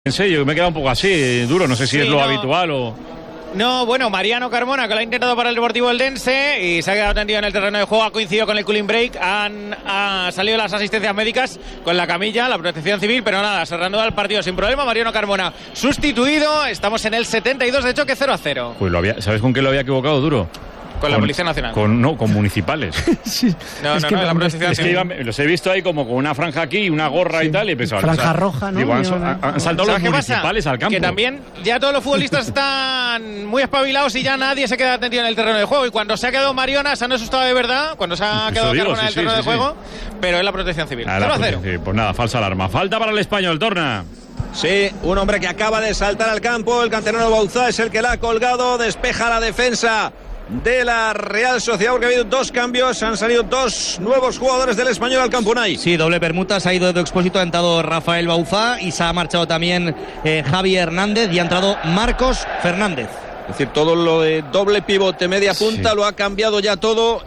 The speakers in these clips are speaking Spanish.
En serio, yo me he quedado un poco así, duro, no sé si es lo habitual o... No, bueno, Mariano Carmona, que lo ha intentado para el Deportivo Eldense y se ha quedado tendido en el terreno de juego, ha coincidido con el cooling break, han salido las asistencias médicas con la camilla, la protección civil, pero nada, se reanuda el partido sin problema. Mariano Carmona sustituido, estamos en el 72, de hecho que 0-0. Pues ¿sabes con qué lo había equivocado, duro? Con la Policía Nacional. Con municipales. Sí. No, la protección civil. Los he visto ahí como con una franja aquí, una gorra y tal, y he pensado... Franja roja, ¿no? Digo, han saltado los municipales al campo. Que también ya todos los futbolistas están muy espabilados y ya nadie se queda atendido en el terreno de juego. Y cuando se ha quedado Mariona, se han asustado de verdad, cuando se ha quedado Carmona en el terreno de juego, pero es la protección civil. 0-0. Pues nada, falsa alarma. Falta para el Español, Torna. Sí, un hombre que acaba de saltar al campo, el canterano Bauzá es el que la ha colgado, despeja la defensa de la Real Sociedad, porque ha habido dos cambios, han salido dos nuevos jugadores del Español al campo. Unai. Sí, doble permuta, se ha ido Edu Expósito, ha entrado Rafael Bauzá y se ha marchado también Javi Hernández y ha entrado Marcos Fernández. Es decir, todo lo de doble pivote, media punta, lo ha cambiado ya todo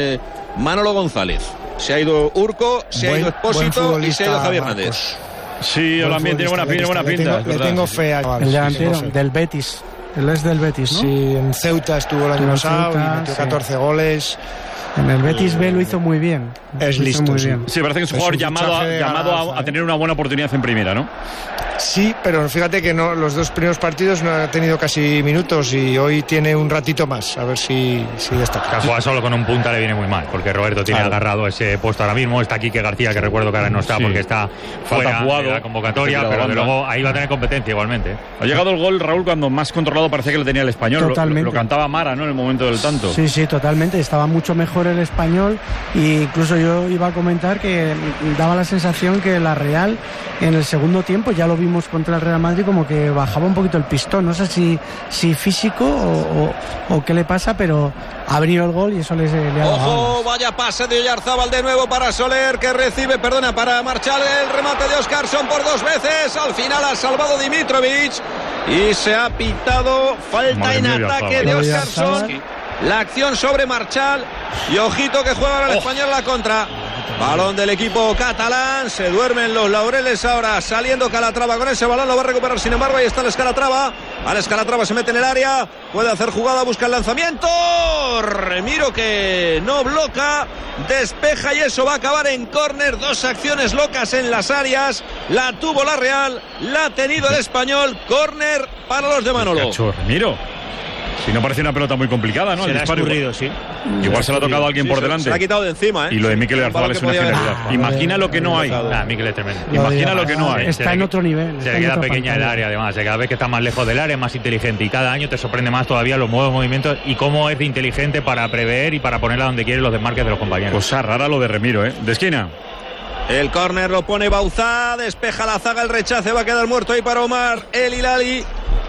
Manolo González. Se ha ido Urco, se ha ido Expósito y se ha ido Javi Hernández. Sí, también tiene buena pinta. Le tengo fe al delantero del Betis. Él es del Betis, ¿no? Sí, en Ceuta estuvo el año pasado y metió 14 goles. En el Betis B lo hizo muy bien. Es listo, muy bien. Sí, parece que es un jugador llamado a tener una buena oportunidad en primera, ¿no? Sí, pero fíjate que no, los dos primeros partidos no ha tenido casi minutos y hoy tiene un ratito más, a ver si destaca. Jugar solo con un punta le viene muy mal, porque Roberto tiene agarrado ese puesto ahora mismo. Está Quique García, que recuerdo que ahora no está porque está fuera de la convocatoria, pero de luego ahí va a tener competencia igualmente. Ha llegado el gol, Raúl, cuando más controlado parecía que lo tenía el Español. Totalmente. Lo cantaba Mara, ¿no?, en el momento del tanto. Sí, totalmente. Estaba mucho mejor el Español e incluso yo iba a comentar que daba la sensación que la Real en el segundo tiempo, ya lo vimos contra el Real Madrid, como que bajaba un poquito el pistón. No sé si físico o qué le pasa, pero abrió el gol y eso le ha dado. ¡Ojo! Vaya pase de Oyarzábal de nuevo para Soler, que recibe, para Marchal, el remate de Óscarson por dos veces. Al final ha salvado Dimitrovic y se ha pitado falta en ataque de Óscarson. La acción sobre Marchal y ojito que juega ahora el Español la contra. Balón del equipo catalán, se duermen los laureles ahora, saliendo Calatrava con ese balón, lo va a recuperar, sin embargo, ahí está el Escalatrava. Al Calatrava se mete en el área, puede hacer jugada, busca el lanzamiento. Remiro que no bloca, despeja y eso va a acabar en córner. Dos acciones locas en las áreas, la tuvo la Real, la ha tenido el Español. Córner para los de Manolo. Remiro. Si no parece una pelota muy complicada, ¿no? Se le ha escurrido, sí. Igual se le ha tocado a alguien por delante. Se la ha quitado de encima, Y lo de Mikel Oyarzabal es una genialidad. Imagina lo que no hay. Mikel es tremendo. Imagina lo que no hay. Está en otro nivel. Se le queda pequeña el área, además. Cada vez que está más lejos del área es más inteligente. Y cada año te sorprende más todavía los nuevos movimientos y cómo es de inteligente para prever y para ponerla donde quiere los desmarques de los compañeros. Cosa rara lo de Remiro, ¿eh? De esquina. El córner lo pone Bauzá, despeja la zaga, el rechace, va a quedar muerto ahí para Omar El Hilali.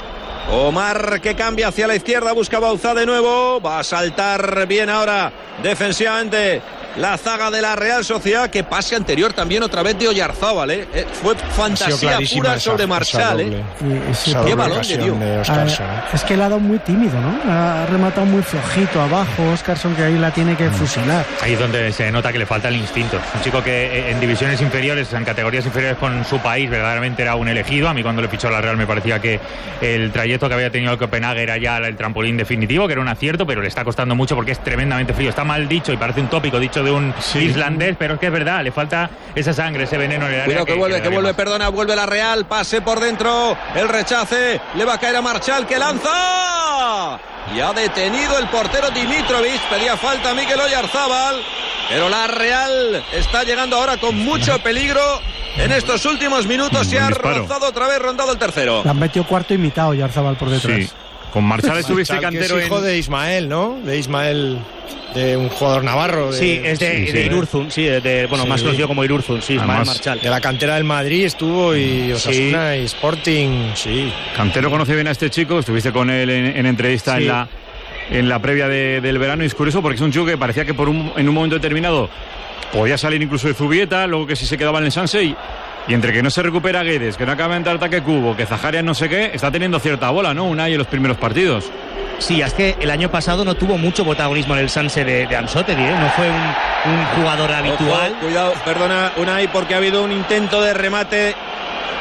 Omar que cambia hacia la izquierda, busca Bauzá de nuevo, va a saltar bien ahora defensivamente la zaga de la Real Sociedad. Que pase anterior también otra vez de Oyarzábal, fue fantasía pura sobre Marchal, qué balón le dio. Es que le ha dado muy tímido, ¿no? Ha rematado muy flojito abajo Óscarson, que ahí la tiene que fusilar. Ahí es donde se nota que le falta el instinto. Un chico que en divisiones inferiores, en categorías inferiores con su país, verdaderamente era un elegido. A mí cuando le fichó a la Real me parecía que el trayecto que había tenido el Copenhague era ya el trampolín definitivo, que era un acierto, pero le está costando mucho porque es tremendamente frío. Está mal dicho y parece un tópico dicho de un islandés, pero es que es verdad, le falta esa sangre, ese veneno en el área. Cuidado que vuelve, vuelve la Real, pase por dentro, el rechace, le va a caer a Marchal, que lanza y ha detenido el portero Dimitrovic. Pedía falta Mikel Oyarzábal, pero la Real está llegando ahora con mucho peligro en estos últimos minutos. Se ha rozado otra vez, rondado el tercero. Le han metido cuarto y mitad Oyarzábal por detrás. Sí. Con Marchal estuviste cantero, es hijo de Ismael, ¿no? De Ismael, de un jugador navarro. Es de Irurzun, más conocido como Irurzun, Ismael Marchal. De la cantera del Madrid estuvo y Osasuna y Sporting, Cantero conoce bien a este chico, estuviste con él en entrevista en la previa del verano, y es curioso porque es un chico que parecía que en un momento determinado podía salir incluso de Zubieta, luego que sí se quedaba en el Sanse y entre que no se recupera Guedes, que no acaba de entrar ataque Cubo, que Zaharias no sé qué, está teniendo cierta bola, ¿no? Unai en los primeros partidos. Sí, es que el año pasado no tuvo mucho protagonismo en el Sanse de Ancelotti, no fue un jugador habitual. Ojo, cuidado, perdona Unai, porque ha habido un intento de remate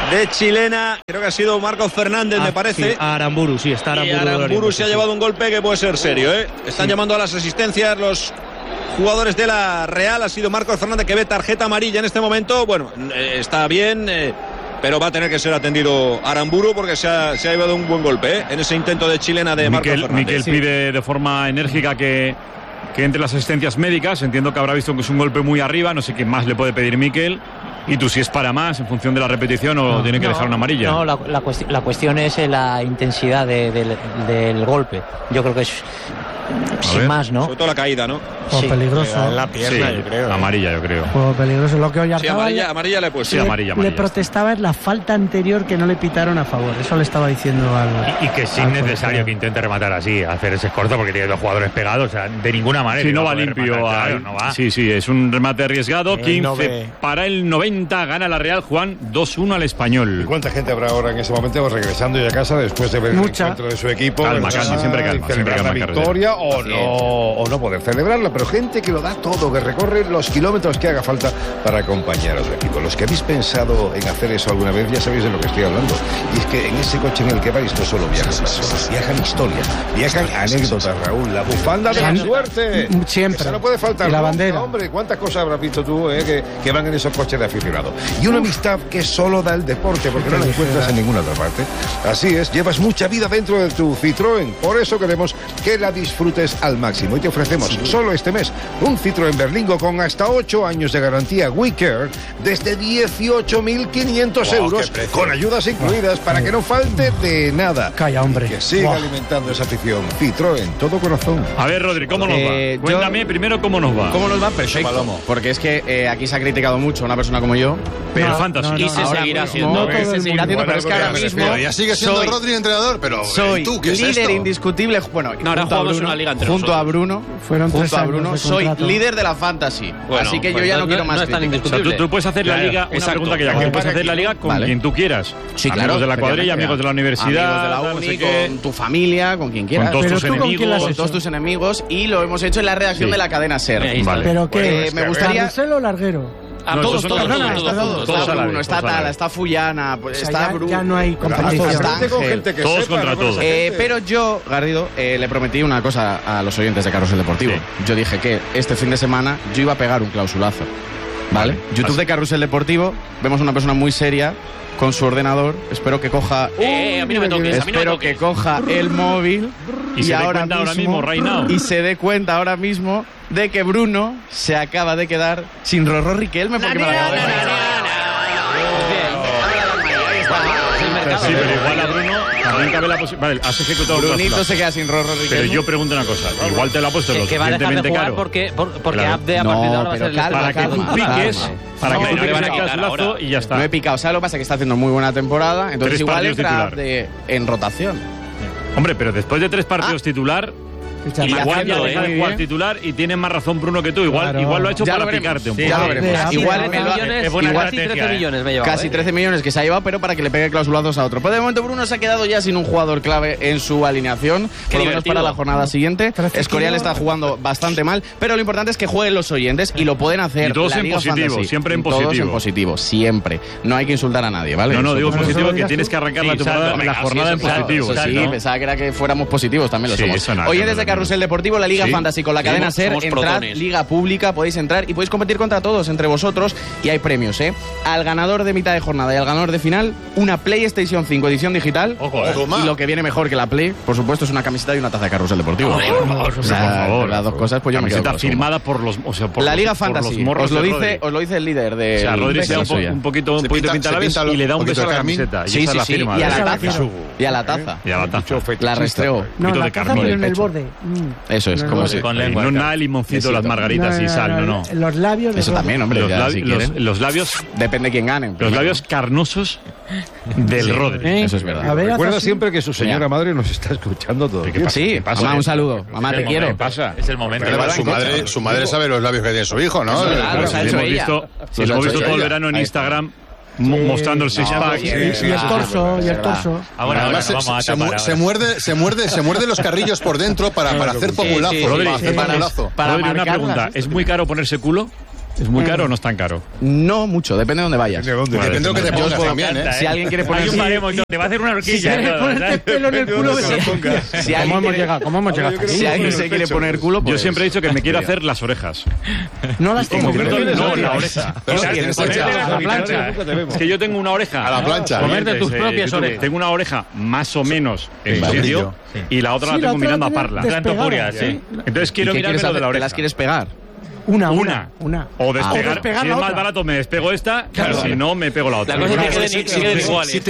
de chilena. Creo que ha sido Marcos Fernández, me parece. Sí, Aramburu, sí, está Aramburu. Y Aramburu se ha llevado un golpe que puede ser serio, ¿eh? Están llamando a las asistencias los jugadores de la Real. Ha sido Marcos Fernández que ve tarjeta amarilla en este momento. Bueno, está bien, pero va a tener que ser atendido Aramburu porque se ha llevado un buen golpe, en ese intento de chilena de Marcos Fernández. Miquel pide de forma enérgica que entre las asistencias médicas. Entiendo que habrá visto que es un golpe muy arriba. No sé qué más le puede pedir Miquel. Y tú si es para más en función de la repetición o tiene que dejar una amarilla. No, la cuestión es la intensidad del golpe. Yo creo que es sin más, ¿no? Sobre todo la caída, ¿no? Sí. Peligroso. La pierna, sí, yo creo. Amarilla, yo creo. Peligroso. Lo que Oyarzabal amarilla le he puesto. Sí, amarilla. Le protestaba es la falta anterior que no le pitaron a favor. Eso le estaba diciendo al. Y que es innecesario que intente rematar así, hacer ese escorzo porque tiene dos jugadores pegados. O sea, de ninguna manera. Sí, no va limpio. Rematar, no va. Sí, es un remate arriesgado. 15 no para el 90. Gana la Real, Juan, 2-1 al Español. ¿Y cuánta gente habrá ahora en ese momento regresando ya a casa después de ver el encuentro de su equipo? Calma, siempre calma. Celebrar la victoria o no poder celebrarla, pero gente que lo da todo, que recorre los kilómetros que haga falta para acompañar a su equipo. Los que habéis pensado en hacer eso alguna vez ya sabéis de lo que estoy hablando. Y es que en ese coche en el que vais no solo viajan personas, viajan historias, viajan anécdotas, Raúl. La bufanda de la suerte. Siempre. Esa no puede faltar. Y la bandera. Hombre, ¿cuántas cosas habrás visto tú que van en esos coches de aficionado? Y una amistad que solo da el deporte, porque no la encuentras en ninguna otra parte. Así es, llevas mucha vida dentro de tu Citroën. Por eso queremos que la disfrutes al máximo. Y te ofrecemos solo este mes un Citroën Berlingo con hasta 8 años de garantía WeCare desde 18.500 euros, con ayudas incluidas para que no falte de nada. Calla, hombre. Y que siga alimentando esa afición. Citroën, todo corazón. A ver, Rodri, ¿cómo nos va? Cuéntame primero cómo nos va. ¿Cómo nos va? Perfecto. Porque es que aquí se ha criticado mucho a una persona como yo. Pero el fantasy. Y se seguirá haciendo. Se seguirá haciendo, pero es que ahora mismo ya sigue siendo Rodri entrenador, pero soy ¿tú qué es líder esto? indiscutible. Bueno, ahora jugamos una liga entre junto a Bruno. Fueron 3 Junto a años Bruno, de soy contrato. líder de la fantasy. Bueno, así que pues yo ya no quiero más es tan críticas. O sea, tú puedes hacer la liga, una pregunta que ya que puedes hacer la liga con quien tú quieras. Sí, amigos claro, de la cuadrilla, efectivamente. amigos de la universidad, amigos de la no uni, sé qué. con tu familia, con quien quieras. Con todos Pero tus tú con quién la has enemigos. Con todos tus enemigos, y lo hemos hecho en la redacción Sí. de la cadena SER. Vale. ¿Pero qué? Me gustaría... ¿Carrusel o larguero? A No, todos, estos todos, son todos, todos, todos, todos. todos. Está a la Bruno, vez, está todos a la Tala, vez. está Fullana, O sea, está Bruno. ya no hay competición. Está Con Ángel. gente que Todos sepa, contra ¿no? Con esa todos. gente. Pero yo, Garrido, le prometí una cosa a los oyentes de Carrusel Deportivo. Sí. Yo dije que este fin de semana yo iba a pegar un clausulazo. ¿Vale? YouTube de Carrusel Deportivo, vemos una persona muy seria con su ordenador. Espero que coja. A mí no me toques, a mí no me Espero toques. que coja el móvil Y se dé cuenta ahora mismo, right now. y se dé cuenta ahora mismo de que Bruno se acaba de quedar sin Rorró Riquelme porque me la acabo de Sí, pero igual a Bruno también cabe la posibilidad. Vale, has ejecutado el Brunito clausura. se queda sin Rorró Riquelme. Pero yo pregunto una cosa, igual te lo ha puesto lo Que va a dejar de suficientemente jugar caro porque Claro. Abde a partir de ahora va a ser el calma, para que tú calma, piques, calma. para que No, tú no le piques van a el quitar clausulazo ahora. y ya está. No he picado, ¿sabes lo que pasa? Que está haciendo muy buena temporada, entonces 3 igual partidos entra titular. en rotación. Hombre, pero después de 3 partidos titular, Y igual ya haciendo, deja de muy jugar bien. titular y tiene más razón Bruno que tú. Igual, Claro. igual lo ha hecho Ya para lo veremos. picarte un Sí, poco. ya lo veremos. Sí, Igual sí, me lo ha- millones, es buena igual casi estrategia, 13 millones me he llevado. Casi 13 millones que se ha llevado, pero para que le pegue clausulados a otro. Pero de momento Bruno se ha quedado ya sin un jugador clave en su alineación, por lo menos divertido. para la jornada siguiente. 13 Escorial kilos. está jugando bastante mal, pero lo importante es que jueguen los oyentes y lo pueden hacer. Y todos la en Liga positivo, Fantasy. siempre en Todos positivo. en positivo, siempre. No hay que insultar a nadie, ¿vale? No, no, digo Nosotros- positivo no que digas tienes tú. que arrancar Sí, la temporada, exacto, la venga, jornada en sí, eso, positivo. Eso sí, ¿no? pensaba que era que fuéramos positivos, también lo Sí, somos. eso nada, Hoy no, desde no, Carrusel Deportivo, la Liga Sí. Fantasy con la cadena Somos- SER, somos entrad, protones. Liga Pública, podéis entrar y podéis competir contra todos, entre vosotros, y hay premios, ¿eh? Al ganador de mitad de jornada y al ganador de final, una PlayStation 5 edición digital. Ojo, Toma. Y lo que viene mejor que la Play, por supuesto, es una camiseta y una taza de Carrusel Deportivo. Por favor. Las dos cosas, pues yo me quedo Camiseta con lo segundo. firmada por los, o sea, por La los- Liga por los Fantasy, morros os lo de Rodri. dice el líder de O sea, Rodri se da la suya. un poquito Se pinta pinta labios un y le da un poquito beso a de la carmín. camiseta. Y Sí, esa sí, es la sí, firma. y a la Esa la taza. quiero. Y a la taza. Y a la taza. La rastreo. No, poquito la de taza carne pero del en el pecho. borde. Eso es, No, como no, si... con Y lengua. no nada limoncito, Besito. las margaritas y sal, no. Los labios. Eso de también, hombre, Los, ya, labios, si quieren. los labios, Depende de quién gane. los labios carnosos del Rodri. Eso es verdad. A ver, Recuerda así. siempre que su señora Mira. madre nos está escuchando todo. ¿Qué pasa? Sí, ¿Qué pasa? mamá, un saludo. Mamá, Es te el quiero. momento. Es el momento. Pero Pero su madre sabe los labios que tiene su hijo, ¿no? Eso, claro, Pero lo si ha le hecho hemos ella. visto, Sí, los lo ha hemos hecho visto todo el ella. verano en Ahí Instagram mostrando el six-pack. sí, Y el torso, y el verdad. torso. Ahora, Además, vamos a tapar se ahora. muerde los carrillos por dentro para hacer populazo. sí, para Rodri, hacer populazo. Para Rodri, una marcar pregunta. las- ¿Es muy caro ponerse culo? ¿Es muy caro o no es tan caro? No mucho, depende de dónde vayas. Depende de lo que te pongas también, ¿eh? Si alguien quiere poner... Hay un baremo, te va a hacer una horquilla. Si quieres ponerte pelo en el culo, ¿Cómo hemos llegado? Si alguien se quiere poner culo, pues... Yo siempre he dicho que me quiero hacer las orejas. No las tengo. No, la oreja. A la plancha. Es que yo tengo una oreja. A la plancha. Comerte tus propias orejas. Tengo una oreja más o menos en su sitio y la otra la tengo mirando a Parla. Plantopuria, ¿sí? Entonces quiero mirarme lo de la ¿Te oreja. las quieres pegar? Una. O despegar. despegar Si la es más otra. barato, me despego esta. Si no, me pego la otra. La cosa es que queden iguales. Si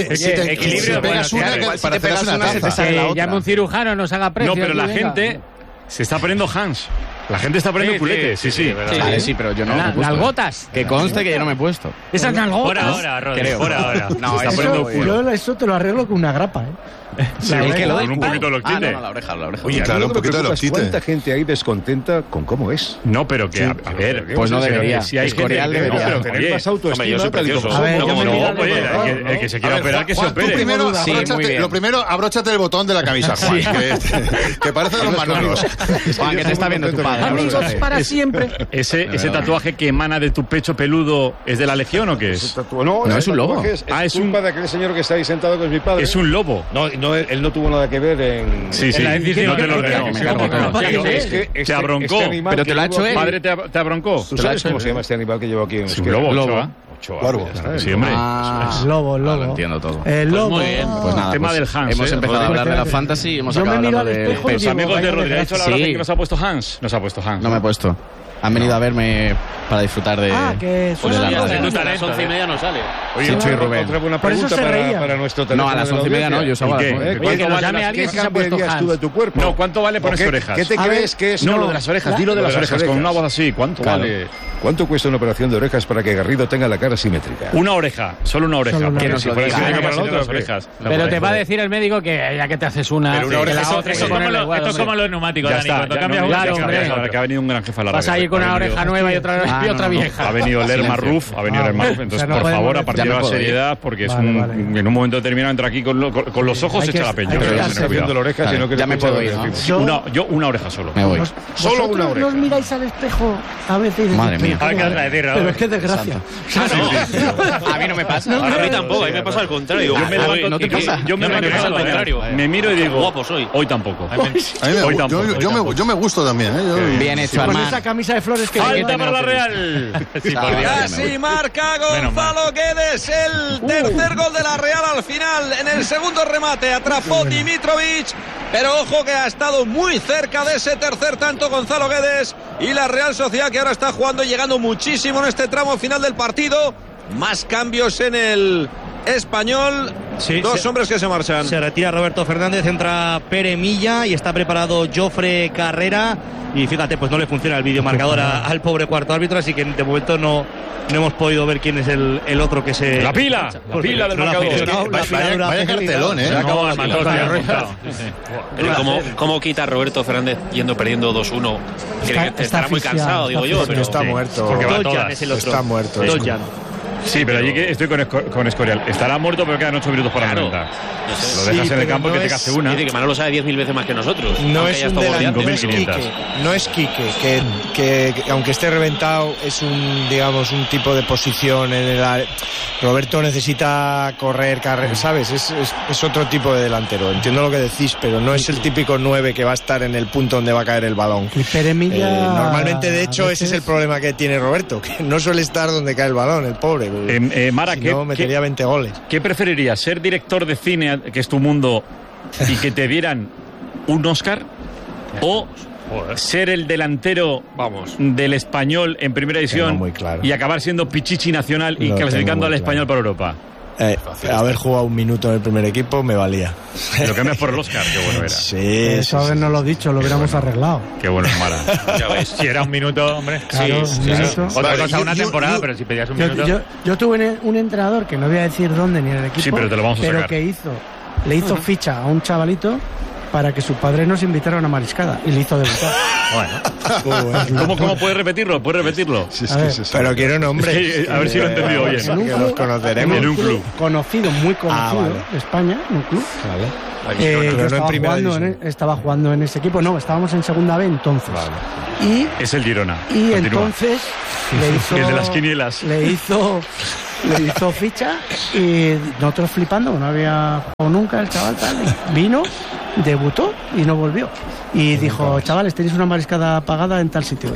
te pegas una, Si te pegas una, se te sale la otra. Llame un cirujano, nos haga precio. No, pero la aquí, venga. gente se está poniendo Hans. La gente está poniendo culete, sí. Vale, sí, pero yo no me he puesto. Nalgotas. Que conste que yo no me he puesto. Esas Por nalgotas. ahora, Rodri, Creo. por ahora. No, Se está poniendo culo. Yo eso te lo arreglo con una grapa, Sí, con un poquito lo Ah, quite. no, la oreja. Oye, Claro, un poquito de lo quite. ¿Cuánta gente hay descontenta con cómo es? No, pero que, a ver. Pues no debería. Si hay Escorial gente que- debería. no, pero, Tener oye, más autoestima, soy tal y como precioso. A ver, somos. yo me no, miro- oye, el que se quiera operar, que se Juan, tú opere. primero, Sí, muy bien. lo primero, abróchate el botón de la camisa, Juan, que parece de los Manolos. Juan, que te está viendo tu padre. Amigos para siempre. Ese tatuaje que emana de tu pecho peludo, ¿es de la Legión o qué es? No, No, es un lobo. Es Ah, es culpa de aquel señor que está ahí sentado, que es mi padre. Es un lobo. No, él no tuvo nada que ver en... Sí, En la decisión no te lo que- ordenó. que- me cargo todo. Es que Te abroncó. animal Pero que te lo ha llevo hecho aquí- él. ¿Padre te abroncó? ¿Tú sabes cómo se llama este animal que llevo aquí en Es un Euskera? lobo, Lobo. Ochoa. Ochoa. Claro. Ya está. Sí, hombre. Lobo. Lo entiendo todo. El lobo. Pues nada, tema pues del Hans, hemos empezado a hablar de la fantasy y hemos Yo me acabado miro hablando al de... espejo y Los digo, amigos de vaya Rodri, ¿ha dicho la Sí. hora que nos ha puesto Hans? Nos ha puesto Hans. No me he puesto. Han venido a verme para disfrutar de... Que de suena la bien. radio. A las 11:30 no sale. Oye, Chicho y Rubén. otra buena Por eso pregunta se reía. para nuestro teléfono. No, a las de la 11:30 no, yo audiencia. salgo a las ¿Y qué? 9. Oye, que ¿Cuánto nos vale llame las- alguien ¿Qué si se ha puesto cambiarías tú de Hans. tu cuerpo? No, ¿cuánto vale ¿O ponerse qué- orejas? ¿Qué te A ver, crees que es? No, lo de las orejas, dilo de las orejas, con una voz así. ¿Cuánto Claro. vale? ¿Cuánto cuesta una operación de orejas para que Garrido tenga la cara simétrica? Una oreja, solo una oreja. Solo una porque oreja. si fuera Que nos lo simétrica diga. para las ¿o qué? orejas. Pero te va a decir el médico que ya que te haces una. Pero una oreja, la eso- otra hay eso que como ponerle igual, Esto es hombre. como lo neumático, Ya Dani. está, Cuando ya cambias no, una, ya tienes que sabes, cambiar ahora que ha venido un gran jefe a la Vas radio. a ir con Ha una venido- oreja nueva y otra, Ah, y otra no, no. vieja. Ha venido el Lerma Silencio. Ruf, ha venido el Lerma Ruf. Entonces, o sea, no por podemos favor, a decir- partir Ya de me la puedo ir. seriedad, porque Vale, es vale. en un momento determinado entra aquí con los ojos Hay echa que- la peña. hay que Pero estar tener Haciendo cuidado. la oreja, Vale, sino que ya me puedo ir, ¿no? Yo una oreja solo. Me voy. Solo una oreja. ¿Nos miráis al espejo a veces? y decís, Madre mía. A ver qué vas a decir, Pero Raúl. es que desgracia. A mí no me pasa. A mí tampoco, a mí me pasa al contrario. Yo me levanto, ¿no te pasa? yo me No me levanto, pasa al contrario. me miro y digo, Guapo soy. hoy tampoco. A mí Hoy tampoco. yo me gusto también, ¿eh? Bien hecho, Con hermano. esa camisa de flores que Falta para la Real. Sí, por Dios. Casi marca Gonzalo Guedes el tercer gol de la Real al final. En el segundo remate atrapó Dimitrovic, pero ojo que ha estado muy cerca de ese tercer tanto Gonzalo Guedes y la Real Sociedad, que ahora está jugando y llegando muchísimo en este tramo final del partido. Más cambios en el Español. Sí, Dos hombres que se marchan. Se retira Roberto Fernández, entra Pere Milla y está preparado Jofre Carrera. Y fíjate, pues no le funciona el videomarcador al pobre cuarto árbitro, así que de momento no hemos podido ver quién es el otro que se... La pila del no le ha marcador. funcionado, la pila dura Vaya cartelón, ¿eh? Se acabó la Mató, pelota. apuntado. Pero ¿cómo quita Roberto Fernández yendo perdiendo 2-1? Está Estará muy asfixiado, cansado, digo yo. está Pero Está muerto. Porque va a Dojan todas. es el otro. Está muerto. Dojan. Sí, pero allí que estoy con Escorial. Estará muerto, pero quedan 8 minutos para Claro. 90. No sé. Lo dejas en el pero campo no que te es- case una. Dice que Manolo sabe 10.000 veces más que nosotros. No aunque es haya un estado delantero, no es 5.500. Quique, no es Quique, que aunque esté reventado es un, digamos, un tipo de posición en el área. Roberto necesita correr, ¿sabes? Es otro tipo de delantero. Entiendo lo que decís, pero no es el típico 9 que va a estar en el punto donde va a caer el balón. Y Pere Milla, Normalmente, de hecho, a ese es el veces- problema que tiene Roberto, que no suele estar donde cae el balón, el pobre. Mara, Si no, metería 20 goles. ¿qué preferirías? ¿Ser director de cine, que es tu mundo, y que te dieran un Oscar? ¿O ser el delantero del Español en primera división Tengo muy claro. y acabar siendo Pichichi nacional y Lo clasificando tengo al muy Español claro. para Europa? Haber jugado un minuto en el primer equipo me valía. Lo que me es por el Oscar, qué bueno era. Sí, Eso habernos lo dicho, lo hubiéramos arreglado. Qué bueno es Mara. Ya ves, si era un minuto, hombre. Claro, un minuto. Otra Vale, cosa, una yo- temporada, yo- pero si pedías un minuto. Yo tuve un entrenador que no voy a decir dónde ni en el equipo, Sí, pero te lo vamos a sacar. que le hizo ficha a un chavalito para que su padre nos invitara a una mariscada y le hizo debutar. Bueno. ¿Cómo puedes repetirlo? ¿Puedes repetirlo? Sí, pero quiero nombres. A ver si lo he entendido bien. Que los conoceremos. En un club conocido, muy conocido de España, un club. Yo estaba jugando en ese equipo. No, estábamos en segunda B entonces. Y es el Girona. Y entonces le hizo... El de las quinielas. Le hizo ficha y nosotros flipando, no había jugado nunca el chaval tal. Vino, debutó y no volvió. Y dijo, chavales, tenéis una mariscada pagada en tal sitio.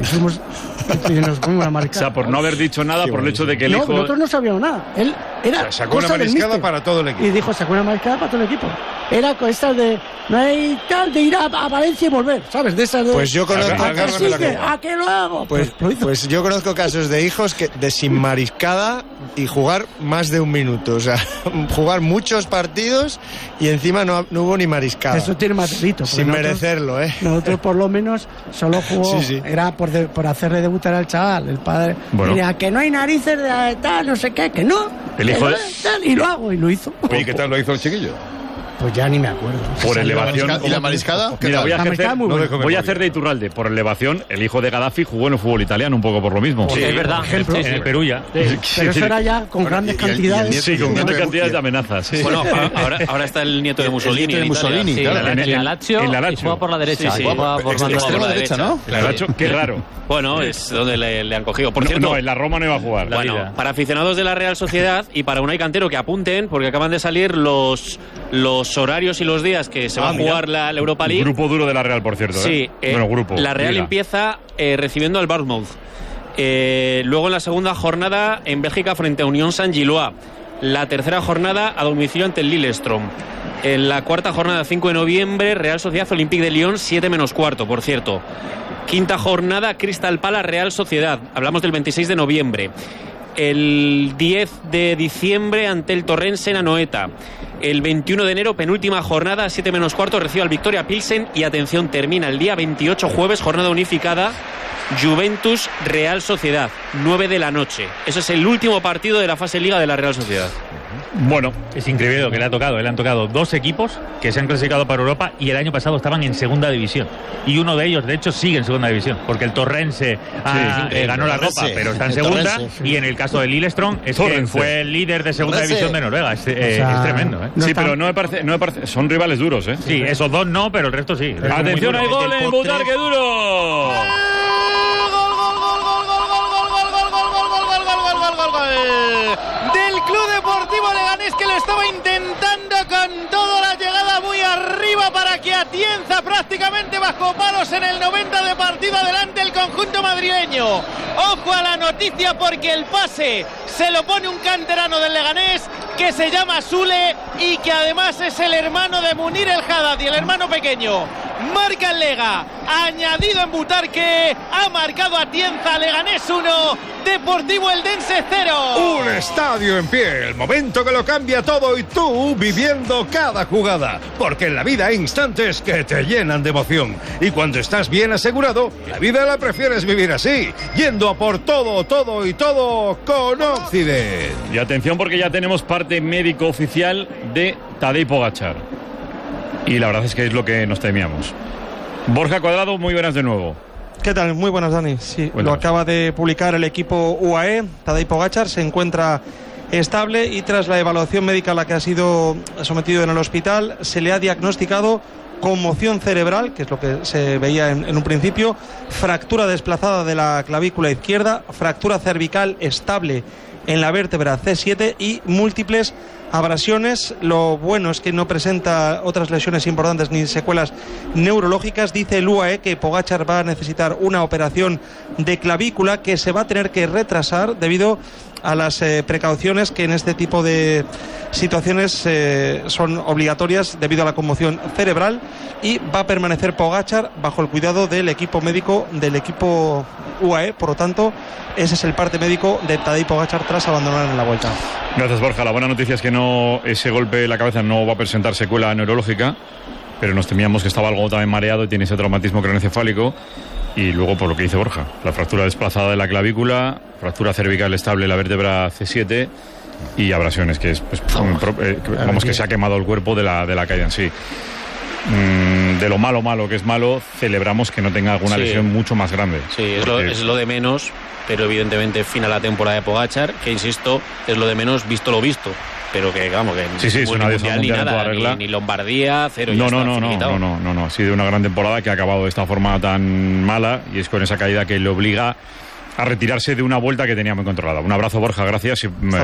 Y nos fuimos a mariscada. O sea, por no haber dicho nada, por el hecho de que el hijo... nosotros no sabíamos nada. Él era sacó una mariscada para todo el equipo. Y dijo, sacó una mariscada para todo el equipo. Era con estas de... No hay tal de ir a Valencia y volver, ¿sabes? De esas de... Pues yo conozco... ¿A qué lo hago? Pues yo conozco casos de hijos de sin mariscada y jugar más de un minuto. O sea, jugar muchos partidos y encima no hubo ni mariscada. Eso tiene más delito. Sin merecerlo, ¿eh? Nosotros por lo menos solo jugó... Era por hacerle debutar al chaval. El padre diría que no hay narices de tal, no sé qué, que no. El hijo de... tal, y lo hago, y lo hizo. Oye, ¿qué tal lo hizo el chiquillo? Pues ya ni me acuerdo. Por elevación. ¿Y la mariscada? Mira, voy a hacer de Iturralde. Por elevación, el hijo de Gaddafi jugó en el fútbol italiano un poco por lo mismo. Sí, es verdad. En el Perú ya. Pero eso era ya con grandes cantidades. Sí, con grandes cantidades de amenazas. Sí. Bueno, ahora está el nieto de Mussolini. En la Lazio. Y juega por la derecha. Juega por la derecha, ¿no? La Lazio, qué raro. Bueno, es donde le han cogido. Por cierto, no, en la Roma no iba a jugar. Bueno, para aficionados de la Real Sociedad y para Unai Cantero que apunten, porque acaban de salir los horarios y los días que se va a jugar la Europa League. Grupo duro de la Real, por cierto. Sí, grupo. La Real empieza recibiendo al Bournemouth. Luego en la segunda jornada en Bélgica frente a Unión Saint-Gilloise. La tercera jornada a domicilio ante el Lillestrøm. En la cuarta jornada, 5 de noviembre, Real Sociedad Olympique de Lyon, 7 menos cuarto, por cierto. Quinta jornada, Crystal Palace Real Sociedad. Hablamos del 26 de noviembre. El 10 de diciembre ante el Torrense en Anoeta. El 21 de enero, penúltima jornada, 7 menos cuarto, recibe al Victoria Pilsen. Y atención, termina el día 28, jueves, jornada unificada, Juventus Real Sociedad, 9 de la noche. Ese es el último partido de la fase Liga de la Real Sociedad. Bueno, es increíble lo que le han tocado dos equipos que se han clasificado para Europa y el año pasado estaban en segunda división. Y uno de ellos, de hecho, sigue en segunda división, porque el Torrense ganó la Copa, pero está en segunda. Y en el caso del Lillestrøm, que fue el líder de segunda división de Noruega. Es tremendo, ¿eh? Sí, pero no me parece, son rivales duros, ¿eh? Sí, esos dos no, pero el resto sí. Atención, hay gol en Butarque duro. Del Club Deportivo Leganés, que lo estaba intentando con toda la llegada muy arriba para que Atienza prácticamente bajo palos en el 90 de partido adelante el conjunto madrileño. Ojo a la noticia porque el pase se lo pone un canterano del Leganés que se llama Sule y que además es el hermano de Munir El Haddad y el hermano pequeño. Marca el Lega, añadido en Butarque, ha marcado Atienza, Leganés 1, Deportivo Eldense 0. Un estadio en pie, el momento que lo cambia todo y tú viviendo cada jugada, porque en la vida hay instantes que te llenan de emoción y cuando estás bien asegurado, la vida la prefieres vivir así, yendo a por todo, todo y todo con Occident. Y atención porque ya tenemos parte médico oficial de Tadej Pogačar. Y la verdad es que es lo que nos temíamos. Borja Cuadrado, muy buenas de nuevo. ¿Qué tal? Muy buenas, Dani. Sí, lo acaba de publicar el equipo UAE. Tadej Pogačar se encuentra estable y tras la evaluación médica a la que ha sido sometido en el hospital, se le ha diagnosticado conmoción cerebral, que es lo que se veía en un principio, fractura desplazada de la clavícula izquierda, fractura cervical estable en la vértebra C7 y múltiples abrasiones. Lo bueno es que no presenta otras lesiones importantes ni secuelas neurológicas. Dice el UAE que Pogačar va a necesitar una operación de clavícula que se va a tener que retrasar debido a las precauciones que en este tipo de situaciones son obligatorias debido a la conmoción cerebral, y va a permanecer Pogačar bajo el cuidado del equipo médico del equipo UAE. Por lo tanto, ese es el parte médico de Tadej Pogačar tras abandonar en la Vuelta. Gracias, Borja. La buena noticia es que ese golpe en la cabeza no va a presentar secuela neurológica, pero nos temíamos que estaba algo también mareado y tiene ese traumatismo craneoencefálico. Y luego, por lo que dice Borja, la fractura desplazada de la clavícula, fractura cervical estable en la vértebra C7 y abrasiones, que es que se ha quemado el cuerpo de la caída en sí. de lo malo que es malo, celebramos que no tenga alguna lesión mucho más grande. Sí, es lo de menos, pero evidentemente final la temporada de Pogačar, que insisto, es lo de menos visto lo visto. Pero que, vamos, que es una mundial ni nada, ni Lombardía, cero. No, ha sido una gran temporada que ha acabado de esta forma tan mala, y es con esa caída que le obliga a retirarse de una vuelta que tenía muy controlada. Un abrazo, Borja, gracias,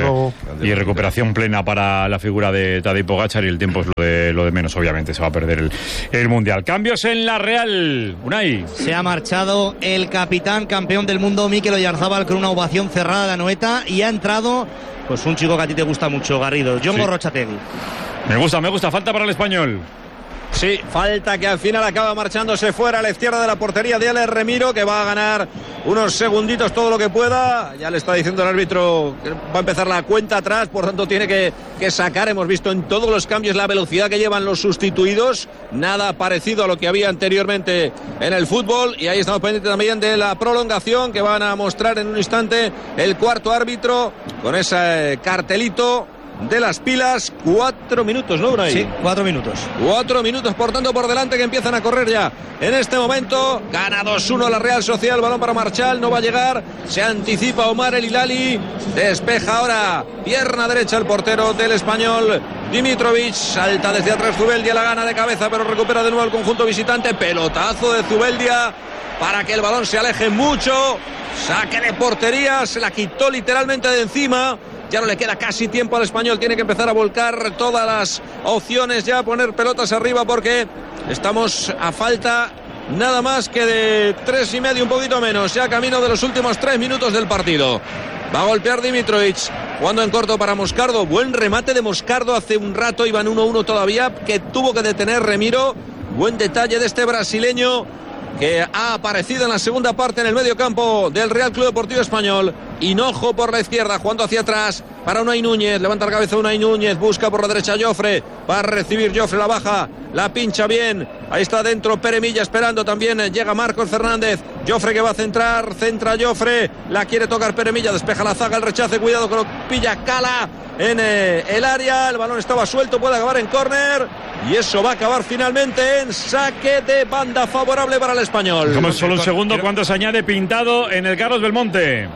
y recuperación plena para la figura de Tadej Pogačar, y el tiempo es lo de menos, obviamente, se va a perder el Mundial. Cambios en la Real, Unai. Se ha marchado el capitán, campeón del mundo, Mikel Oyarzabal, con una ovación cerrada de Anoeta, y ha entrado pues un chico que a ti te gusta mucho, Garrido, Jon Gorrotxategi. Me gusta, falta para el español. Sí, falta, que al final acaba marchándose fuera a la izquierda de la portería de Alex Remiro, que va a ganar unos segunditos todo lo que pueda. Ya le está diciendo el árbitro que va a empezar la cuenta atrás, por tanto tiene que sacar. Hemos visto en todos los cambios la velocidad que llevan los sustituidos, nada parecido a lo que había anteriormente en el fútbol. Y ahí estamos pendientes también de la prolongación, que van a mostrar en un instante el cuarto árbitro con ese cartelito de las pilas. 4 minutos, ¿no, Unai? Sí, 4 minutos. 4 minutos, por tanto, por delante, que empiezan a correr ya. En este momento, gana 2-1 la Real Sociedad. El balón para Marchal, no va a llegar. Se anticipa Omar El Hilali. Despeja ahora, pierna derecha, el portero del español, Dimitrovic. Salta desde atrás Zubeldia, la gana de cabeza, pero recupera de nuevo el conjunto visitante. Pelotazo de Zubeldia para que el balón se aleje mucho. Saque de portería, se la quitó literalmente de encima. Ya no le queda casi tiempo al español, tiene que empezar a volcar todas las opciones, ya a poner pelotas arriba, porque estamos a falta nada más que de 3,5, un poquito menos, ya camino de los últimos 3 minutos del partido. Va a golpear Dimitrovic, jugando en corto para Moscardo. Buen remate de Moscardo hace un rato, iban 1-1 todavía, que tuvo que detener Remiro. Buen detalle de este brasileño, que ha aparecido en la segunda parte en el medio campo del Real Club Deportivo Español. Hinojo por la izquierda, jugando hacia atrás para Unai Núñez, levanta la cabeza Unai Núñez, busca por la derecha Jofre, va a recibir Jofre, la baja, la pincha bien, ahí está dentro Pere Milla esperando, también llega Marcos Fernández, Jofre que va a centra Jofre, la quiere tocar Pere Milla, despeja la zaga, el rechace, cuidado que lo pilla Cala en el área, el balón estaba suelto, puede acabar en córner, y eso va a acabar finalmente en saque de banda favorable para el español. Como solo un segundo, ¿cuánto se añade Pintado en el Carlos Belmonte?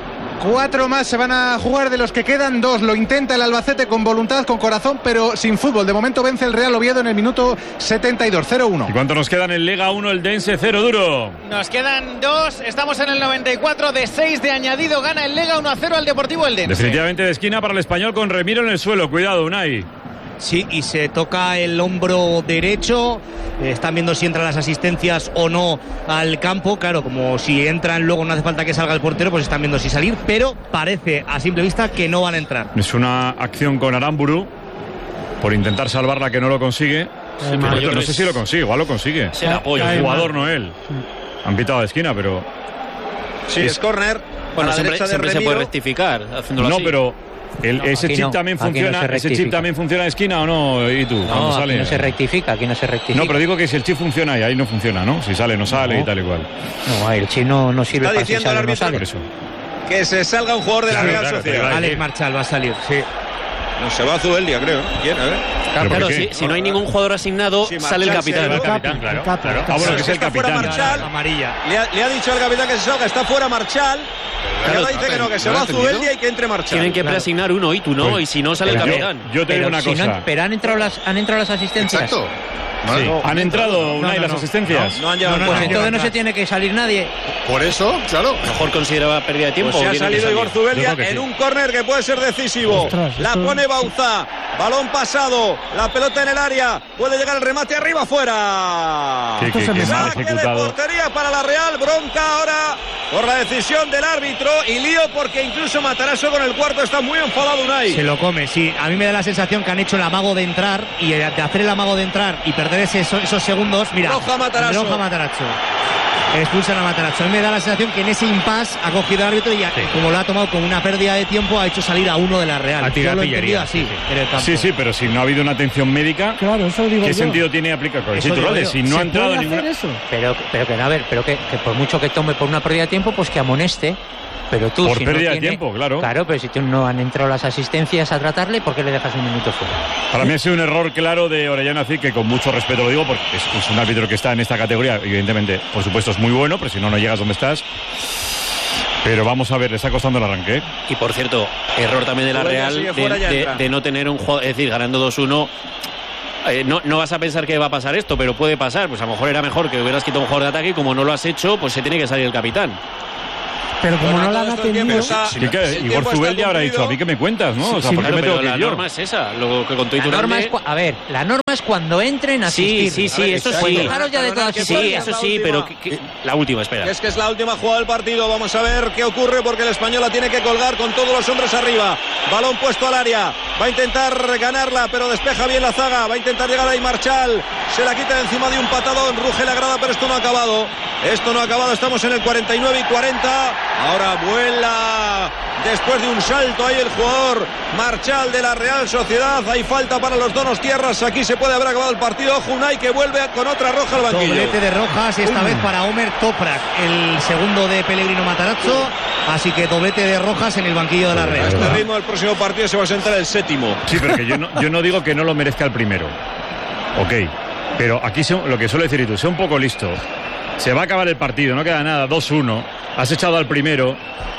4 más se van a jugar, de los que quedan 2. Lo intenta el Albacete con voluntad, con corazón, pero sin fútbol. De momento vence el Real Oviedo en el minuto 72, 0-1. ¿Y cuánto nos quedan en Liga 1 el Dense 0 duro? Nos quedan 2, estamos en el 94, de 6 de añadido, gana el Lega 1-0 al Deportivo El Dense. Definitivamente de esquina para el español, con Remiro en el suelo, cuidado, Unai. Sí, y se toca el hombro derecho. Están viendo si entran las asistencias o no al campo. Claro, como si entran luego no hace falta que salga el portero, pues están viendo si salir, pero parece a simple vista que no van a entrar. Es una acción con Aramburu por intentar salvarla, que no lo consigue. Sí, no sé si lo consigue, igual lo consigue. Se la apoya. El jugador, no él. Han pitado de esquina, pero... Sí, es córner. Bueno, siempre se puede rectificar haciéndolo así. No, pero... ¿Ese chip también funciona? ¿Ese chip también funciona de esquina o no? ¿Y tú? No, sale? aquí no se rectifica, No, pero digo que si el chip funciona y ahí no funciona, ¿no? Si sale, no sale y tal y cual. No, el chip no sirve para si sale o no sale. Por eso. Que se salga un jugador de la Real Sociedad. Alex Marchal va a salir, sí. No, se va a Zubeldia, creo. ¿Quién? A ver. Claro, si no hay ningún jugador asignado, sale el capitán. Claro. Ah, bueno, que es el capitán. Amarilla. Le ha dicho al capitán que se salga, está fuera Marchal. Y ahora dice que no, que se va a Zubeldia y que entre Marchal. Tienen que preasignar uno y tú no, y si no sale el capitán. Yo te digo una cosa. Pero han entrado las asistencias. Exacto. Sí. ¿Han entrado Unai las asistencias? No han llegado. Pues entonces no se tiene que salir nadie. Por eso, claro. Mejor consideraba pérdida de tiempo. Pues se ha salido Igor Zubeldia en un córner que puede ser decisivo. La pone Bauza. Balón pasado. La pelota en el área. Puede llegar el remate arriba, fuera. Saque de portería para la Real. Bronca ahora por la decisión del árbitro. Y lío porque incluso Matarazzo con el cuarto está muy enfadado, Unai. Se lo come, sí. A mí me da la sensación que han hecho el amago de entrar, y de hacer el amago de entrar y perder esos segundos. Mira, Roja Matarazzo. Expulsan a Matarazzo. A mí me da la sensación que en ese impasse ha cogido el árbitro y como lo ha tomado como una pérdida de tiempo, ha hecho salir a uno de la Real. Yo lo he entendido así. Sí, pero si no ha habido una atención médica, claro, eso digo ¿qué yo. sentido tiene aplicar? Si no ha entrado ninguna... Pero que por mucho que tome por una pérdida de tiempo, pues que amoneste. Pero tú, por si pérdida no de tiempo, claro. Claro, pero si tú no han entrado las asistencias a tratarle, ¿por qué le dejas un minuto fuera? Para mí ha sido un error claro de Orellana Cid, que con mucho respeto lo digo, porque es un árbitro que está en esta categoría, evidentemente, por supuesto, es muy bueno, pero si no, no llegas donde estás. Pero vamos a ver, le está costando el arranque. Y por cierto, error también de la Real de no tener un jugador, es decir, ganando 2-1. No vas a pensar que va a pasar esto, pero puede pasar. Pues a lo mejor era mejor que hubieras quitado un jugador de ataque, y como no lo has hecho, pues se tiene que salir el capitán. Pero como no la han atendido... Igor Zubel ya habrá dicho, a mí que me cuentas, ¿no? Sí, o sea, ¿por qué me tengo que la ir yo? norma es esa, lo que contó La norma es, a ver, la norma es cuando entren a asistir. Sí, eso sí. Dejaros ya de todas Sí, eso sí, pero la última, espera. Es que es la última jugada del partido. Vamos a ver qué ocurre, porque el Español la tiene que colgar con todos los hombres arriba. Balón puesto al área. Va a intentar ganarla, pero despeja bien la zaga. Va a intentar llegar ahí Marchal. Se la quita de encima de un patadón. Ruge la grada, pero esto no ha acabado. Esto no ha acabado. Estamos en el 49 y 40. Ahora vuela después de un salto ahí el jugador Marchal de la Real Sociedad. Hay falta para los donostiarras. Aquí se puede haber acabado el partido. Ojo, Unai, que vuelve con otra roja al banquillo. Doblete de rojas, esta vez para Omer Toprak, el segundo de Pellegrino Matarazzo. Así que doblete de rojas en el banquillo de la Real. A este ritmo, el próximo partido se va a sentar el séptimo. Sí, pero que yo no digo que no lo merezca el primero. Ok, pero aquí lo que suele decir tú, sé un poco listo. Se va a acabar el partido, no queda nada, 2-1. Has echado al primero.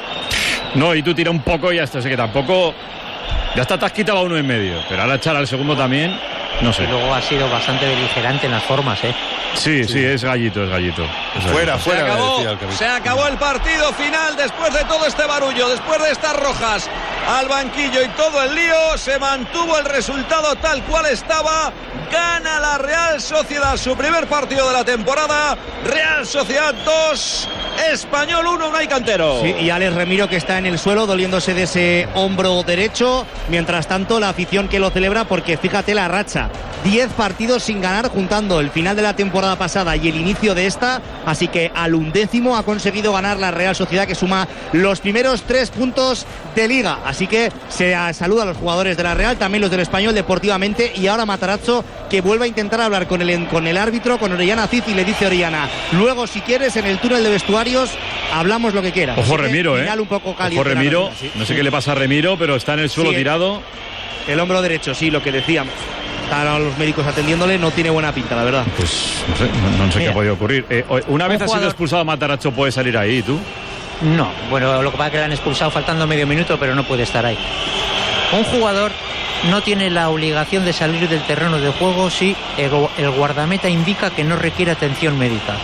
No, y tú tira un poco y ya está. Así que tampoco. Ya está, te has quitado a uno en medio. Pero ahora echar al segundo también, no sé. Y luego ha sido bastante beligerante en las formas, ¿eh? Sí, es gallito, es gallito. Fuera. Se acabó el partido final después de todo este barullo, después de estas rojas al banquillo y todo el lío. Se mantuvo el resultado tal cual estaba. Gana la Real Sociedad su primer partido de la temporada. Real Sociedad 2, Español 1, Unai Cantero. Sí, y Alex Remiro, que está en el suelo doliéndose de ese hombro derecho. Mientras tanto, la afición que lo celebra, porque fíjate la racha, 10 partidos sin ganar, juntando el final de la temporada pasada y el inicio de esta. Así que al 11º ha conseguido ganar la Real Sociedad, que suma los primeros 3 puntos de Liga. Así que se saluda a los jugadores de la Real, también los del Español deportivamente. Y ahora Matarazzo, que vuelve a intentar hablar con el árbitro, con Orellana Cid, y le dice Orellana: luego, si quieres, en el túnel de vestuarios hablamos lo que quieras. Ojo Remiro, un poco caliente. Ojo Remiro, no sé qué le pasa a Remiro, pero está en el suelo tirado. El hombro derecho, sí, lo que decíamos. Están a los médicos atendiéndole, no tiene buena pinta, la verdad. Pues no sé qué ha podido ocurrir. Una vez ha sido expulsado Matarazzo, ¿puede salir ahí, tú? No, bueno, lo que pasa es que le han expulsado faltando medio minuto, pero no puede estar ahí. Un jugador no tiene la obligación de salir del terreno de juego si el guardameta indica que no requiere atención médica.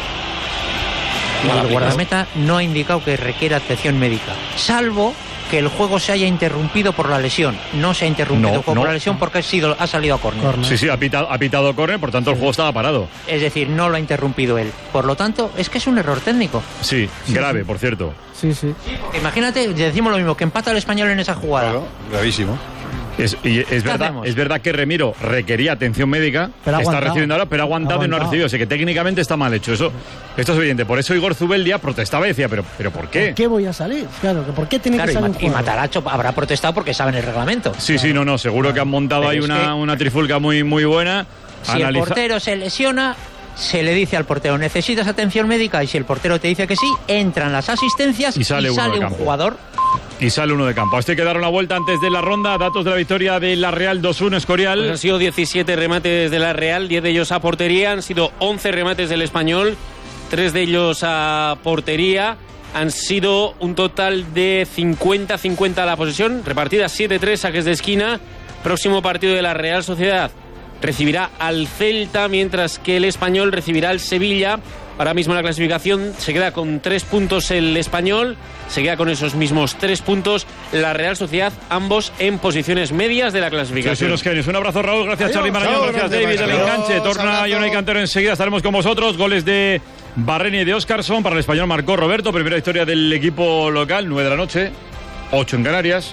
Y el guardameta no ha indicado que requiere atención médica, salvo que el juego se haya interrumpido por la lesión. No se ha interrumpido el juego por la lesión porque ha salido a córner. Sí, ha pitado córner, por tanto el juego estaba parado. Es decir, no lo ha interrumpido él. Por lo tanto, es que es un error técnico. Sí, grave, por cierto. Sí. Imagínate, decimos lo mismo, que empata el Español en esa jugada. Claro, gravísimo. Es verdad que Remiro requería atención médica, está recibiendo ahora, pero ha aguantado y no ha recibido. Así que técnicamente está mal hecho. Esto es evidente. Por eso Igor Zubeldia protestaba y decía, ¿pero por qué? ¿Por qué voy a salir? Claro, ¿por qué tiene que salir un jugador? Y Matarazzo habrá protestado porque saben el reglamento. Sí, seguro que han montado ahí una trifulca muy, muy buena. Si el portero se lesiona, se le dice al portero: necesitas atención médica, y si el portero te dice que sí, entran las asistencias y sale un jugador. Y sale uno de campo. A este hay que dar una vuelta antes de la ronda. Datos de la victoria de la Real 2-1, Escorial. Pues han sido 17 remates de la Real, 10 de ellos a portería. Han sido 11 remates del Español, 3 de ellos a portería. Han sido un total de 50-50 a la posesión, repartidas 7-3 saques de esquina. Próximo partido de la Real Sociedad recibirá al Celta, mientras que el Español recibirá al Sevilla. Ahora mismo la clasificación se queda con 3 puntos el Español, se queda con esos mismos 3 puntos la Real Sociedad, ambos en posiciones medias de la clasificación. Un abrazo, Raúl, gracias Charly Marañón, gracias David del enganche. Torna y Unai Cantero, enseguida estaremos con vosotros. Goles de Barreni y de Óscarson, para el Español marcó Roberto, primera victoria del equipo local, 9 de la noche, 8 en Canarias.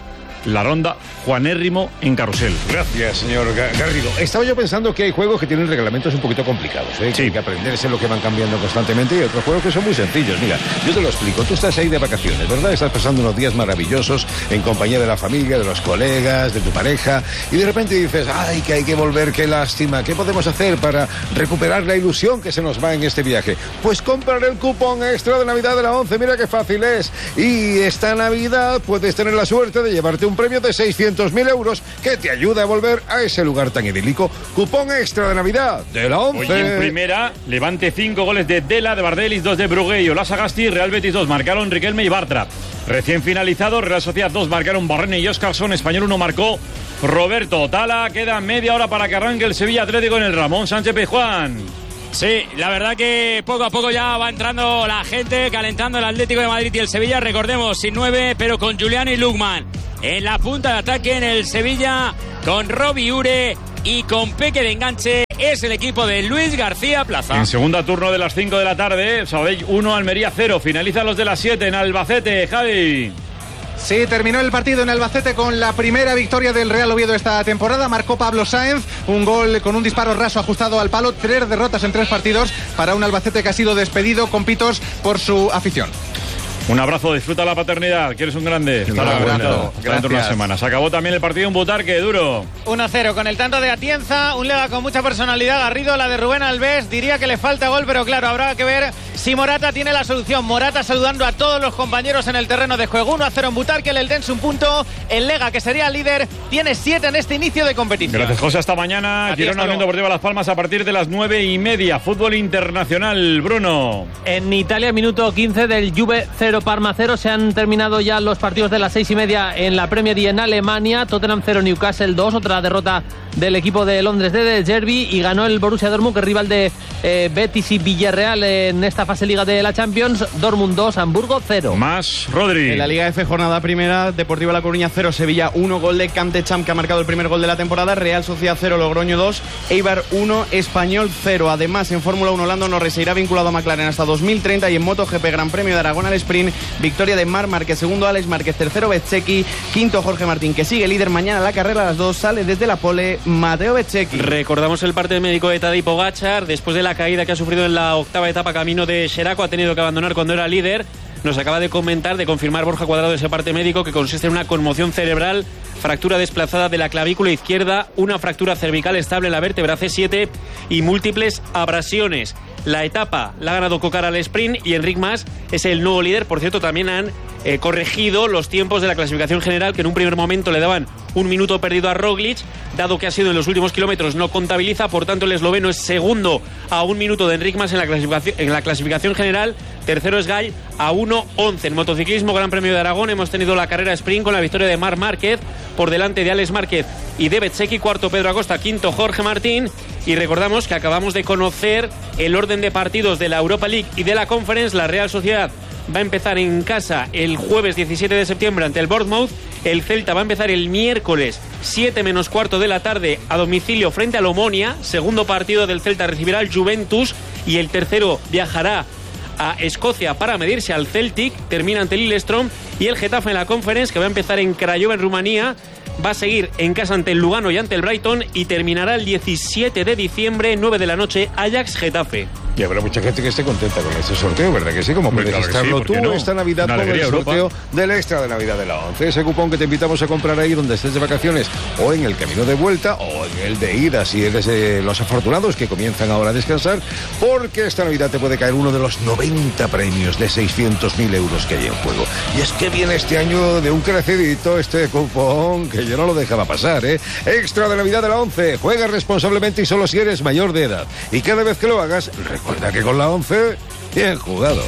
la ronda Juanérrimo en Carrusel. Gracias, señor Garrido. Estaba yo pensando que hay juegos que tienen reglamentos un poquito complicados, ¿eh? Sí. Hay que aprenderse lo que van cambiando constantemente, y otros juegos que son muy sencillos. Mira, yo te lo explico. Tú estás ahí de vacaciones, ¿verdad? Estás pasando unos días maravillosos en compañía de la familia, de los colegas, de tu pareja, y de repente dices, ay, que hay que volver, qué lástima. ¿Qué podemos hacer para recuperar la ilusión que se nos va en este viaje? Pues comprar el cupón extra de Navidad de la ONCE. Mira qué fácil es. Y esta Navidad puedes tener la suerte de llevarte un premio de 600.000 euros que te ayuda a volver a ese lugar tan idílico. Cupón extra de Navidad de la ONCE. Hoy en primera, Levante 5 goles de Dela, de Bardelis, 2 de Brugué y Olasagasti. Real Betis 2, marcaron Riquelme y Bartra. Recién finalizado, Real Sociedad 2, marcaron Barrene y Óscarson. Español 1, marcó Roberto Tala. Queda media hora para que arranque el Sevilla Atlético en el Ramón Sánchez Pizjuán. Sí, la verdad que poco a poco ya va entrando la gente, calentando el Atlético de Madrid y el Sevilla. Recordemos, sin 9, pero con Julián y Lukman en la punta de ataque en el Sevilla, con Robbie Ure y con Peque de enganche. Es el equipo de Luis García Plaza. En segunda, turno de las 5 de la tarde, Sabadell 1, Almería 0. Finalizan los de las 7 en Albacete. Javi. Sí, terminó el partido en Albacete con la primera victoria del Real Oviedo esta temporada. Marcó Pablo Sáenz, un gol con un disparo raso ajustado al palo. 3 derrotas en 3 partidos para un Albacete que ha sido despedido con pitos por su afición. Un abrazo, disfruta la paternidad, que eres un grande. Hasta dentro de unas semanas. Acabó también el partido en Butarque, duro. 1-0 con el tanto de Atienza, un Lega con mucha personalidad. Garrido, la de Rubén Alves, diría que le falta gol, pero claro, habrá que ver si Morata tiene la solución. Morata saludando a todos los compañeros en el terreno de juego. 1-0 en Butarque, el Eldense un punto. El Lega, que sería el líder, tiene 7 en este inicio de competición. Gracias, José, hasta mañana. Girona Unión Deportiva Las Palmas a partir de las 9:30. Fútbol internacional, Bruno. En Italia, minuto 15 del Juve 0, Parma 0. Se han terminado ya los partidos de las 6:30 en la Premier y en Alemania. Tottenham 0, Newcastle 2. Otra derrota del equipo de Londres de De Zerbi, y ganó el Borussia Dortmund, que es rival de Betis y Villarreal en esta fase Liga de la Champions. Dortmund 2, Hamburgo 0. Más, Rodri. En la Liga F, jornada primera, Deportivo La Coruña 0, Sevilla 1, gol de Camtecham, que ha marcado el primer gol de la temporada. Real Sociedad 0, Logroño 2, Eibar 1, Español 0. Además, en Fórmula 1, Lando Norris se irá vinculado a McLaren hasta 2030, y en MotoGP, Gran Premio de Aragón al sprint, victoria de Marc Márquez, segundo Alex Márquez, tercero Bezzecchi, quinto Jorge Martín, que sigue líder. Mañana la carrera a las 2 sale desde la pole Mateo Bezzecchi. Recordamos el parte médico de Tadej Pogačar después de la caída que ha sufrido en la octava etapa camino de Xeraco. Ha tenido que abandonar cuando era líder. Nos acaba de comentar, de confirmar Borja Cuadrado ese parte médico, que consiste en una conmoción cerebral, fractura desplazada de la clavícula izquierda, una fractura cervical estable en la vértebra C7 y múltiples abrasiones. La etapa la ha ganado Cocar al sprint, y Enric Mas es el nuevo líder. Por cierto, también han corregido los tiempos de la clasificación general, que en un primer momento le daban un minuto perdido a Roglic. Dado que ha sido en los últimos kilómetros, no contabiliza. Por tanto, el esloveno es segundo a 1 minuto de Enric Mas en la clasificación general. Tercero es Gall a 1:11. En motociclismo, Gran Premio de Aragón, hemos tenido la carrera sprint con la victoria de Marc Márquez por delante de Alex Márquez y de Bezzecchi. Cuarto Pedro Acosta, quinto Jorge Martín. Y recordamos que acabamos de conocer el orden de partidos de la Europa League y de la Conference. La Real Sociedad va a empezar en casa el jueves 17 de septiembre ante el Bournemouth. El Celta va a empezar el miércoles 7 menos cuarto de la tarde a domicilio frente al Omonia. Segundo partido del Celta recibirá al Juventus, y el tercero viajará a Escocia para medirse al Celtic. Termina ante el Lillestrøm. Y el Getafe en la Conference, que va a empezar en Craiova, en Rumanía, va a seguir en casa ante el Lugano y ante el Brighton, y terminará el 17 de diciembre, 9 de la noche, Ajax-Getafe. Y habrá mucha gente que esté contenta con este sorteo, ¿verdad que sí? Como puedes estarlo tú esta Navidad con el sorteo del extra de Navidad de la ONCE. Ese cupón que te invitamos a comprar ahí donde estés de vacaciones, o en el camino de vuelta, o en el de ida, si eres de los afortunados que comienzan ahora a descansar, porque esta Navidad te puede caer uno de los 90 premios de 600.000 euros que hay en juego. Y es que viene este año de un crecidito este cupón, que yo no lo dejaba pasar, ¿eh? Extra de Navidad de la ONCE. Juega responsablemente y solo si eres mayor de edad. Y cada vez que lo hagas, recuerda que con la ONCE, bien jugado.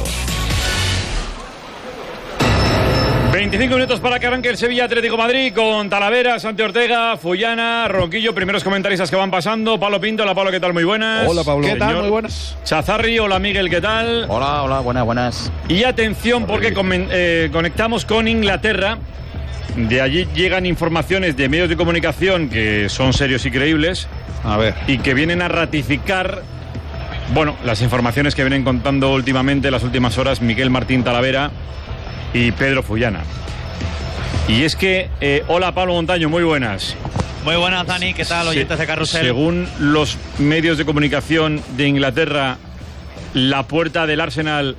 25 minutos para que arranque el Sevilla Atlético Madrid con Talavera, Santi Ortega, Fullana, Ronquillo, primeros comentaristas que van pasando. Pablo Pinto, hola Pablo, ¿qué tal? Muy buenas. Hola Pablo. ¿Qué tal? Muy buenas. Chazarri, hola Miguel, ¿qué tal? Hola, buenas. Y atención, porque conectamos con Inglaterra. De allí llegan informaciones de medios de comunicación que son serios y creíbles. A ver. Y que vienen a ratificar, bueno, las informaciones que vienen contando últimamente, las últimas horas, Miguel Martín Talavera y Pedro Fullana. Y es que, hola Pablo Montaño, muy buenas. Muy buenas, Dani, ¿qué tal, oyentes de Carrusel? Según los medios de comunicación de Inglaterra, la puerta del Arsenal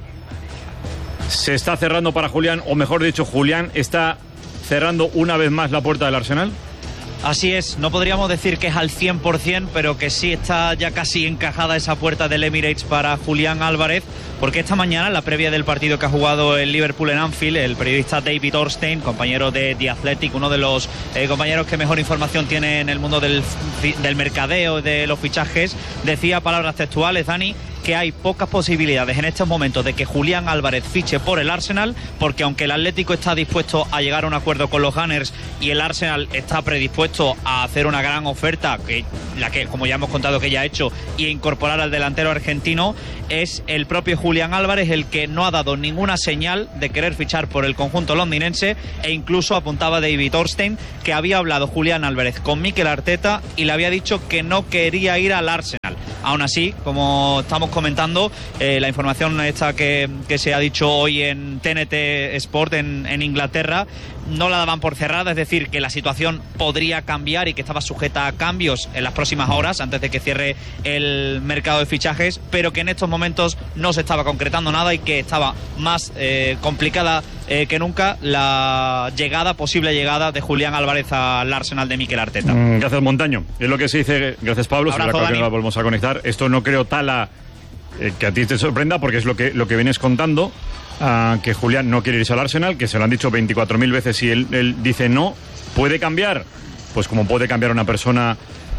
se está cerrando para Julián, o mejor dicho, Julián está cerrando una vez más la puerta del Arsenal. Así es, no podríamos decir que es al 100%, pero que sí está ya casi encajada esa puerta del Emirates para Julián Álvarez, porque esta mañana, en la previa del partido que ha jugado el Liverpool en Anfield, el periodista David Ornstein, compañero de The Athletic, uno de los compañeros que mejor información tiene en el mundo del mercadeo, de los fichajes, decía palabras textuales, Dani, que hay pocas posibilidades en estos momentos de que Julián Álvarez fiche por el Arsenal, porque aunque el Atlético está dispuesto a llegar a un acuerdo con los Gunners y el Arsenal está predispuesto a hacer una gran oferta, que como ya hemos contado que ya ha hecho, y incorporar al delantero argentino, es el propio Julián Álvarez el que no ha dado ninguna señal de querer fichar por el conjunto londinense, e incluso apuntaba David Ornstein que había hablado Julián Álvarez con Mikel Arteta y le había dicho que no quería ir al Arsenal. Aún así, como estamos comentando, la información esta que se ha dicho hoy en TNT Sport en Inglaterra no la daban por cerrada, es decir, que la situación podría cambiar y que estaba sujeta a cambios en las próximas horas antes de que cierre el mercado de fichajes, pero que en estos momentos no se estaba concretando nada y que estaba más complicada que nunca la posible llegada de Julián Álvarez al Arsenal de Mikel Arteta. Gracias, Montaño. Es lo que se dice. Gracias, Pablo. Abrazo, será que Dani. la volvemos a conectar. Esto no creo, Tala, que a ti te sorprenda, porque es lo que vienes contando, que Julián no quiere irse al Arsenal, que se lo han dicho 24.000 veces y él dice no. ¿Puede cambiar? Pues como puede cambiar una persona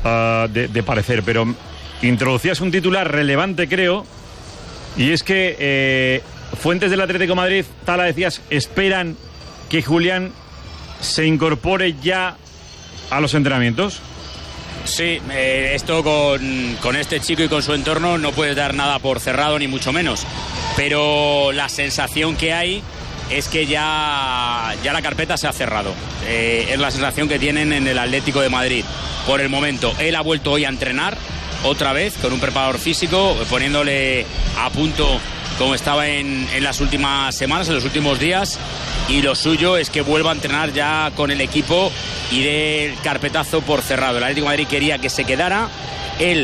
de parecer. Pero introducías un titular relevante, creo, y es que fuentes del Atlético de Madrid, Tala, decías, esperan que Julián se incorpore ya a los entrenamientos. Sí, esto con este chico y con su entorno no puedes dar nada por cerrado, ni mucho menos. Pero la sensación que hay es que ya la carpeta se ha cerrado. Es la sensación que tienen en el Atlético de Madrid. Por el momento, él ha vuelto hoy a entrenar otra vez con un preparador físico, poniéndole a punto como estaba en las últimas semanas, en los últimos días, y lo suyo es que vuelva a entrenar ya con el equipo y dé el carpetazo por cerrado. El Atlético de Madrid quería que se quedara, él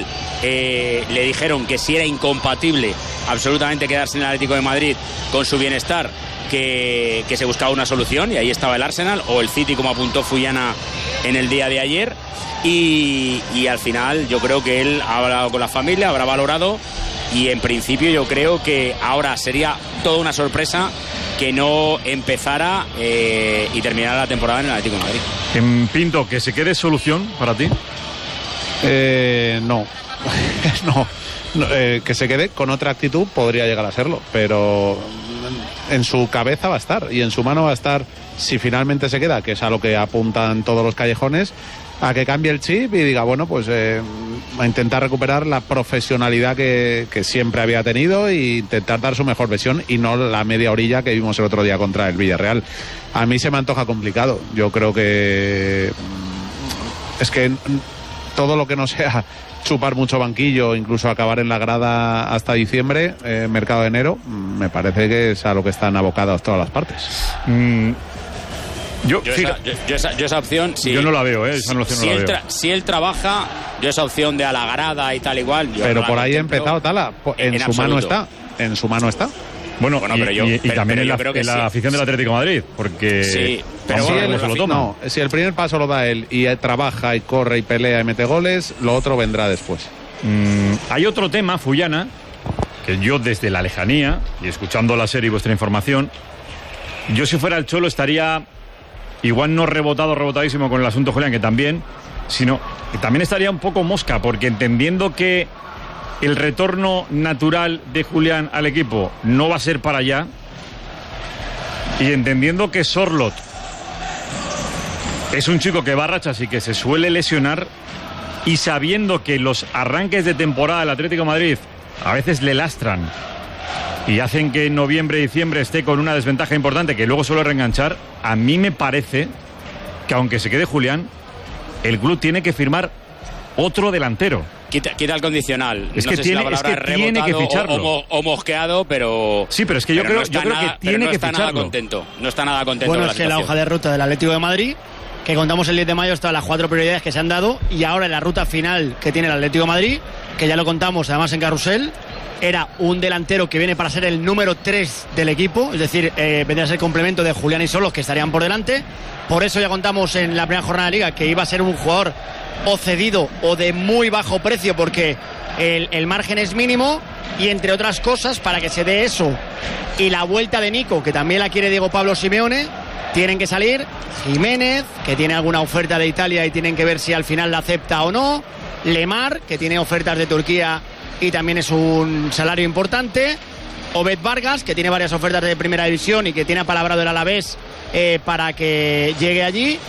le dijeron que si era incompatible absolutamente quedarse en el Atlético de Madrid con su bienestar, que se buscaba una solución, y ahí estaba el Arsenal o el City, como apuntó Fuyana en el día de ayer, y al final yo creo que él ha hablado con la familia, habrá valorado, y en principio yo creo que ahora sería toda una sorpresa que no empezara y terminara la temporada en el Atlético de Madrid. En Pinto, ¿que se quede solución para ti? No. Que se quede con otra actitud podría llegar a serlo, pero en su cabeza va a estar y en su mano va a estar, si finalmente se queda, que es a lo que apuntan todos los callejones, a que cambie el chip y diga, bueno, pues a intentar recuperar la profesionalidad que siempre había tenido e intentar dar su mejor versión, y no la media orilla que vimos el otro día contra el Villarreal. A mí se me antoja complicado. Yo creo que es que todo lo que no sea chupar mucho banquillo, incluso acabar en la grada hasta diciembre, mercado de enero, me parece que es a lo que están abocadas todas las partes. Yo esa opción, sí, yo no la veo, esa opción no la veo. Si él trabaja, yo esa opción de a la grada y tal igual. Pero por ahí ha empezado, Tala, en su mano está. En su mano está. Bueno, y también en la afición del Atlético de Madrid, porque sí, pero si el primer paso lo da él y trabaja y corre y pelea y mete goles, lo otro vendrá después. Hay otro tema, Fuyana, que yo desde la lejanía y escuchando la serie y vuestra información, yo si fuera el Cholo estaría igual no rebotadísimo con el asunto Julián, que también, sino que también estaría un poco mosca, porque entendiendo que el retorno natural de Julián al equipo no va a ser para allá, y entendiendo que Sorloth es un chico que va a rachas y que se suele lesionar, y sabiendo que los arranques de temporada del Atlético de Madrid a veces le lastran y hacen que en noviembre y diciembre esté con una desventaja importante que luego suele reenganchar, a mí me parece que aunque se quede Julián, el club tiene que firmar otro delantero. Quita el condicional. Es no que sé tiene, si la palabra tiene que ficharlo. o mosqueado, pero... Sí, pero es que yo creo que tiene que ficharlo. No está nada contento. Bueno, con es que la hoja de ruta del Atlético de Madrid, que contamos el 10 de mayo, están las 4 prioridades que se han dado, y ahora en la ruta final que tiene el Atlético de Madrid, que ya lo contamos además en Carrusel, era un delantero que viene para ser el número 3 del equipo, es decir, vendría a ser complemento de Julián y Solos, que estarían por delante. Por eso ya contamos en la primera jornada de Liga que iba a ser un jugador o cedido o de muy bajo precio, porque el margen es mínimo, y entre otras cosas, para que se dé eso y la vuelta de Nico, que también la quiere Diego Pablo Simeone, tienen que salir Jiménez, que tiene alguna oferta de Italia y tienen que ver si al final la acepta o no, Lemar, que tiene ofertas de Turquía y también es un salario importante, Obed Vargas, que tiene varias ofertas de primera división y que tiene apalabrado el Alavés para que llegue allí,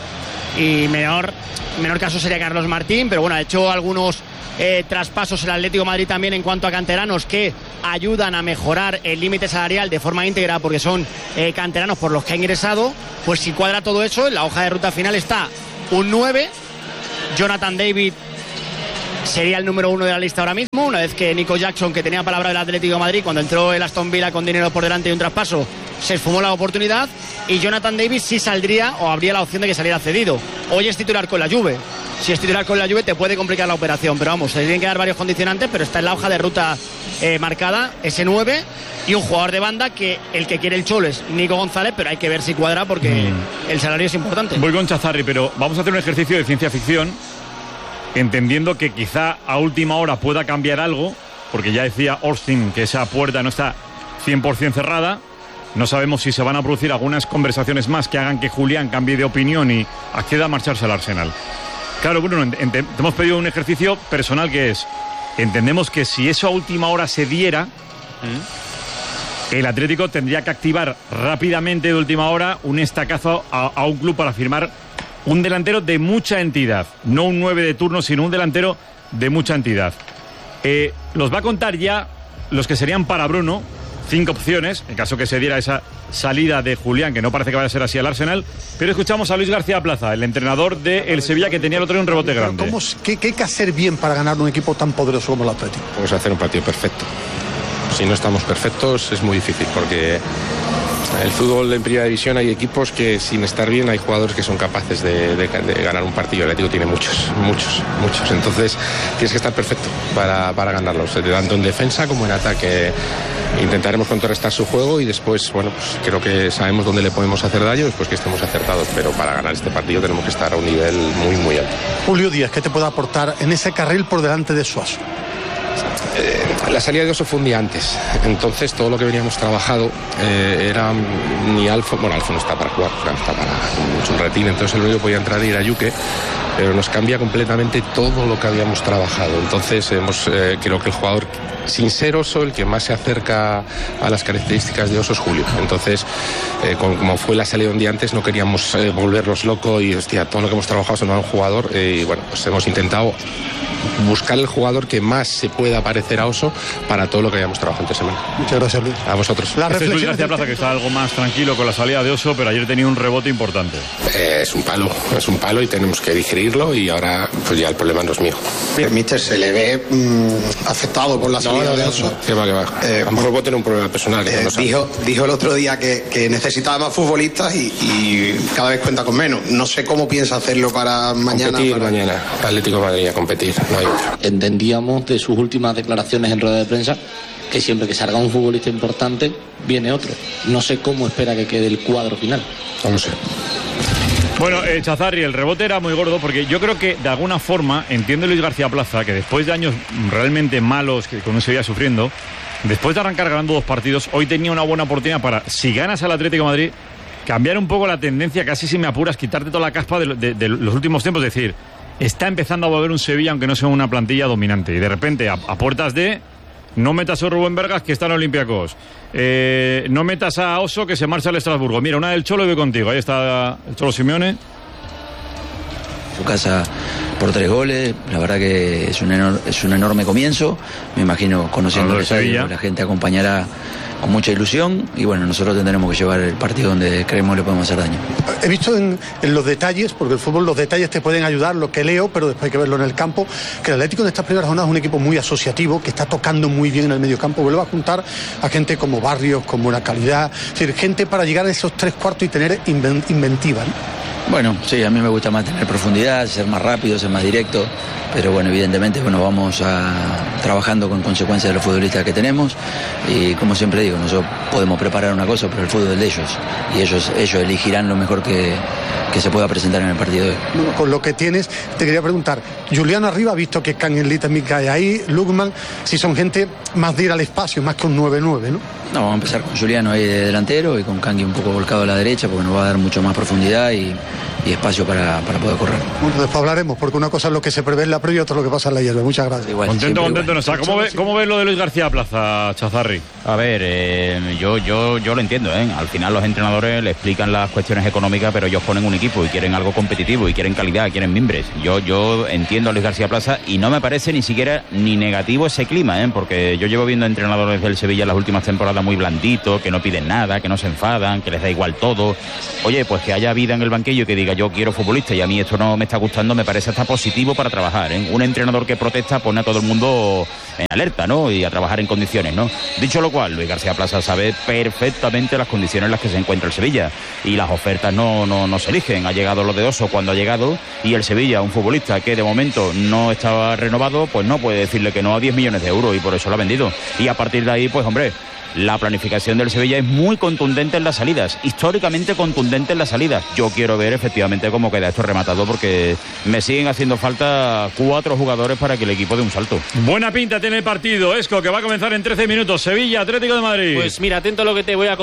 y menor caso sería Carlos Martín, pero bueno, ha hecho algunos traspasos el Atlético de Madrid también en cuanto a canteranos que ayudan a mejorar el límite salarial de forma íntegra, porque son canteranos por los que ha ingresado. Pues si cuadra todo eso, en la hoja de ruta final está un 9, Jonathan David sería el número 1 de la lista ahora mismo, una vez que Nico Jackson, que tenía palabra del Atlético de Madrid cuando entró el Aston Villa con dinero por delante y un traspaso, se esfumó la oportunidad, y Jonathan Davis sí saldría, o habría la opción de que saliera cedido. Hoy es titular con la Juve. Si es titular con la Juve te puede complicar la operación, pero vamos, se tienen que dar varios condicionantes, pero está en la hoja de ruta marcada ese 9, y un jugador de banda que el que quiere el Cholo es Nico González, pero hay que ver si cuadra porque el salario es importante. Voy con Chazarri, pero vamos a hacer un ejercicio de ciencia ficción, entendiendo que quizá a última hora pueda cambiar algo, porque ya decía Austin que esa puerta no está 100% cerrada. No sabemos si se van a producir algunas conversaciones más que hagan que Julián cambie de opinión y acceda a marcharse al Arsenal. Claro, Bruno, te hemos pedido un ejercicio personal, que es, entendemos que si eso a última hora se diera, el Atlético tendría que activar rápidamente de última hora un estacazo a un club para firmar un delantero de mucha entidad, no un 9 de turno, sino un delantero de mucha entidad. Los va a contar ya los que serían para Bruno, 5 opciones, en caso que se diera esa salida de Julián, que no parece que vaya a ser así al Arsenal. Pero escuchamos a Luis García Plaza, el entrenador del Sevilla, que tenía el otro día un rebote grande. ¿Qué hay que hacer bien para ganar un equipo tan poderoso como el Atlético? Pues hacer un partido perfecto. Si no estamos perfectos es muy difícil, porque el fútbol en primera división hay equipos que sin estar bien hay jugadores que son capaces de ganar un partido. El Atlético tiene muchos. Entonces tienes que estar perfecto para ganarlos, tanto en defensa como en ataque. Intentaremos contrarrestar su juego y después, bueno, pues creo que sabemos dónde le podemos hacer daño después que estemos acertados, pero para ganar este partido tenemos que estar a un nivel muy, muy alto. Julio Díaz, ¿qué te puede aportar en ese carril por delante de Suazo? La salida de Oso fue un día antes, entonces todo lo que veníamos trabajado era ni Alfo, bueno, Alfo no está para jugar, está para un retín, entonces el único que podía entrar era Yuke, pero nos cambia completamente todo lo que habíamos trabajado. Entonces creo que el jugador, sin ser Oso, el que más se acerca a las características de Oso es Julio. Entonces, como fue la salida un día antes, no queríamos volvernos locos y, hostia, todo lo que hemos trabajado es un nuevo jugador, y bueno, pues hemos intentado buscar el jugador que más se pueda parecer a Oso para todo lo que habíamos trabajado entre semana. Muchas gracias, Luis. A vosotros. Este es Luis García Plaza, que está algo más tranquilo con la salida de Oso, pero ayer tenía un rebote importante. Es un palo y tenemos que digerirlo, y ahora pues ya el problema no es mío. El míster se le ve afectado por la salida de Oso. Que va. A lo mejor puede tener un problema personal. Que no dijo el otro día que necesitaba más futbolistas y cada vez cuenta con menos. No sé cómo piensa hacerlo para mañana. Competir mañana. Atlético de Madrid a competir. No hay otro. Entendíamos de sus últimas declaraciones en rueda de prensa que siempre que salga un futbolista importante viene otro. No sé cómo espera que quede el cuadro final. No lo sé. Bueno, Chazarri, el rebote era muy gordo, porque yo creo que de alguna forma entiende Luis García Plaza que después de años realmente malos que uno se veía sufriendo, después de arrancar ganando 2 partidos, hoy tenía una buena oportunidad para, si ganas al Atlético de Madrid, cambiar un poco la tendencia, casi si me apuras, quitarte toda la caspa de los últimos tiempos, es decir, está empezando a volver un Sevilla aunque no sea una plantilla dominante, y de repente a puertas de no metas a Rubén Vargas, que está en Olympiacos, no metas a Oso, que se marcha al Estrasburgo. Mira, una del Cholo y voy contigo, ahí está el Cholo Simeone. Su casa por 3 goles. La verdad que es un enorme comienzo. Me imagino, conociendo el estadio, la gente acompañará con mucha ilusión y bueno, nosotros tendremos que llevar el partido donde creemos le podemos hacer daño. He visto en los detalles, porque el fútbol, los detalles te pueden ayudar, lo que leo, pero después hay que verlo en el campo, que el Atlético en estas primeras jornadas es un equipo muy asociativo, que está tocando muy bien en el mediocampo, vuelve a juntar a gente como Barrios, como Una Calidad, es decir, gente para llegar a esos 3/4 y tener inventiva, ¿no? Bueno, sí, a mí me gusta más tener profundidad, ser más rápido, ser más directo, pero bueno, evidentemente vamos trabajando con consecuencia de los futbolistas que tenemos y como siempre digo, nosotros podemos preparar una cosa, pero el fútbol es de ellos y ellos elegirán lo mejor que se pueda presentar en el partido de hoy. Bueno, con lo que tienes, te quería preguntar, Julián arriba, visto que Canguelí también cae ahí, Lukman, si son gente más de ir al espacio, más que un 9-9, ¿no? No, vamos a empezar con Juliano ahí de delantero y con Kangui un poco volcado a la derecha porque nos va a dar mucho más profundidad y espacio para poder correr. Bueno, después hablaremos, porque una cosa es lo que se prevé en la previa y otra es lo que pasa en la hierba. Muchas gracias. Igual, contento. No sé, ¿cómo ves lo de Luis García Plaza, Chazarri? A ver, yo lo entiendo, ¿eh? Al final los entrenadores le explican las cuestiones económicas, pero ellos ponen un equipo y quieren algo competitivo y quieren calidad, quieren mimbres. Yo entiendo a Luis García Plaza y no me parece ni siquiera ni negativo ese clima, ¿eh? Porque yo llevo viendo entrenadores del Sevilla en las últimas temporadas muy blanditos, que no piden nada, que no se enfadan, que les da igual todo. Oye, pues que haya vida en el banquillo y que diga yo quiero futbolista y a mí esto no me está gustando, me parece hasta positivo para trabajar, ¿eh? Un entrenador que protesta pone a todo el mundo en alerta, ¿no? Y a trabajar en condiciones, ¿no? Dicho lo cual, Luis García Plaza sabe perfectamente las condiciones en las que se encuentra el Sevilla y las ofertas no se eligen. Ha llegado lo de Oso cuando ha llegado y el Sevilla, un futbolista que de momento no estaba renovado, pues no puede decirle que no a 10 millones de euros y por eso lo ha vendido. Y a partir de ahí, pues hombre, la planificación del Sevilla es muy contundente en las salidas, históricamente contundente en las salidas. Yo quiero ver efectivamente cómo queda esto rematado porque me siguen haciendo falta 4 jugadores para que el equipo dé un salto. Buena pinta tiene el partido, Esco, que va a comenzar en 13 minutos. Sevilla, Atlético de Madrid. Pues mira, atento a lo que te voy a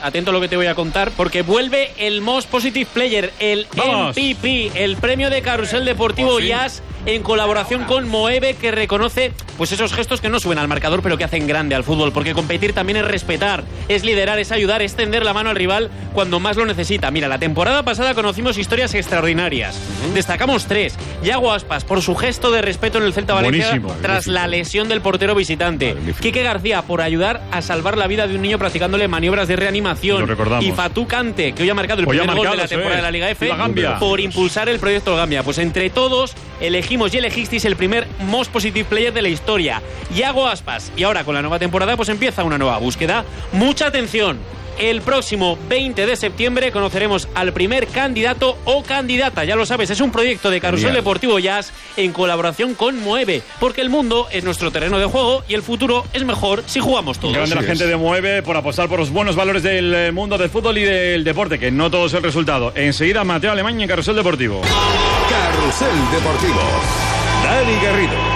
contar, porque vuelve el Most Positive Player, el MVP, el premio de Carrusel Deportivo Jazz, en colaboración con Moeve, que reconoce pues esos gestos que no suben al marcador pero que hacen grande al fútbol, porque competir también es respetar, es liderar, es ayudar, es tender la mano al rival cuando más lo necesita. Mira, la temporada pasada conocimos historias extraordinarias. Destacamos 3. Yago Aspas, por su gesto de respeto en el Celta Valencia tras la lesión del portero visitante. Quique García, por ayudar a salvar la vida de un niño practicándole maniobras de reanimación. Y Fatou Kante, que hoy ha marcado el primer gol de la temporada de la Liga F, por impulsar el proyecto Gambia. Pues entre todos elegimos y elegisteis el primer Most Positive Player de la historia, Yago Aspas. Y ahora con la nueva temporada pues empieza una nueva búsqueda. Mucha atención. El próximo 20 de septiembre conoceremos al primer candidato o candidata. Ya lo sabes, es un proyecto de Carrusel Deportivo Jazz en colaboración con Mueve, porque el mundo es nuestro terreno de juego y el futuro es mejor si jugamos todos. Grande la gente de Mueve por apostar por los buenos valores del mundo del fútbol y del deporte, que no todo es el resultado. Enseguida Mateo Alemán en Carrusel Deportivo. Carrusel Deportivo. Dani Garrido.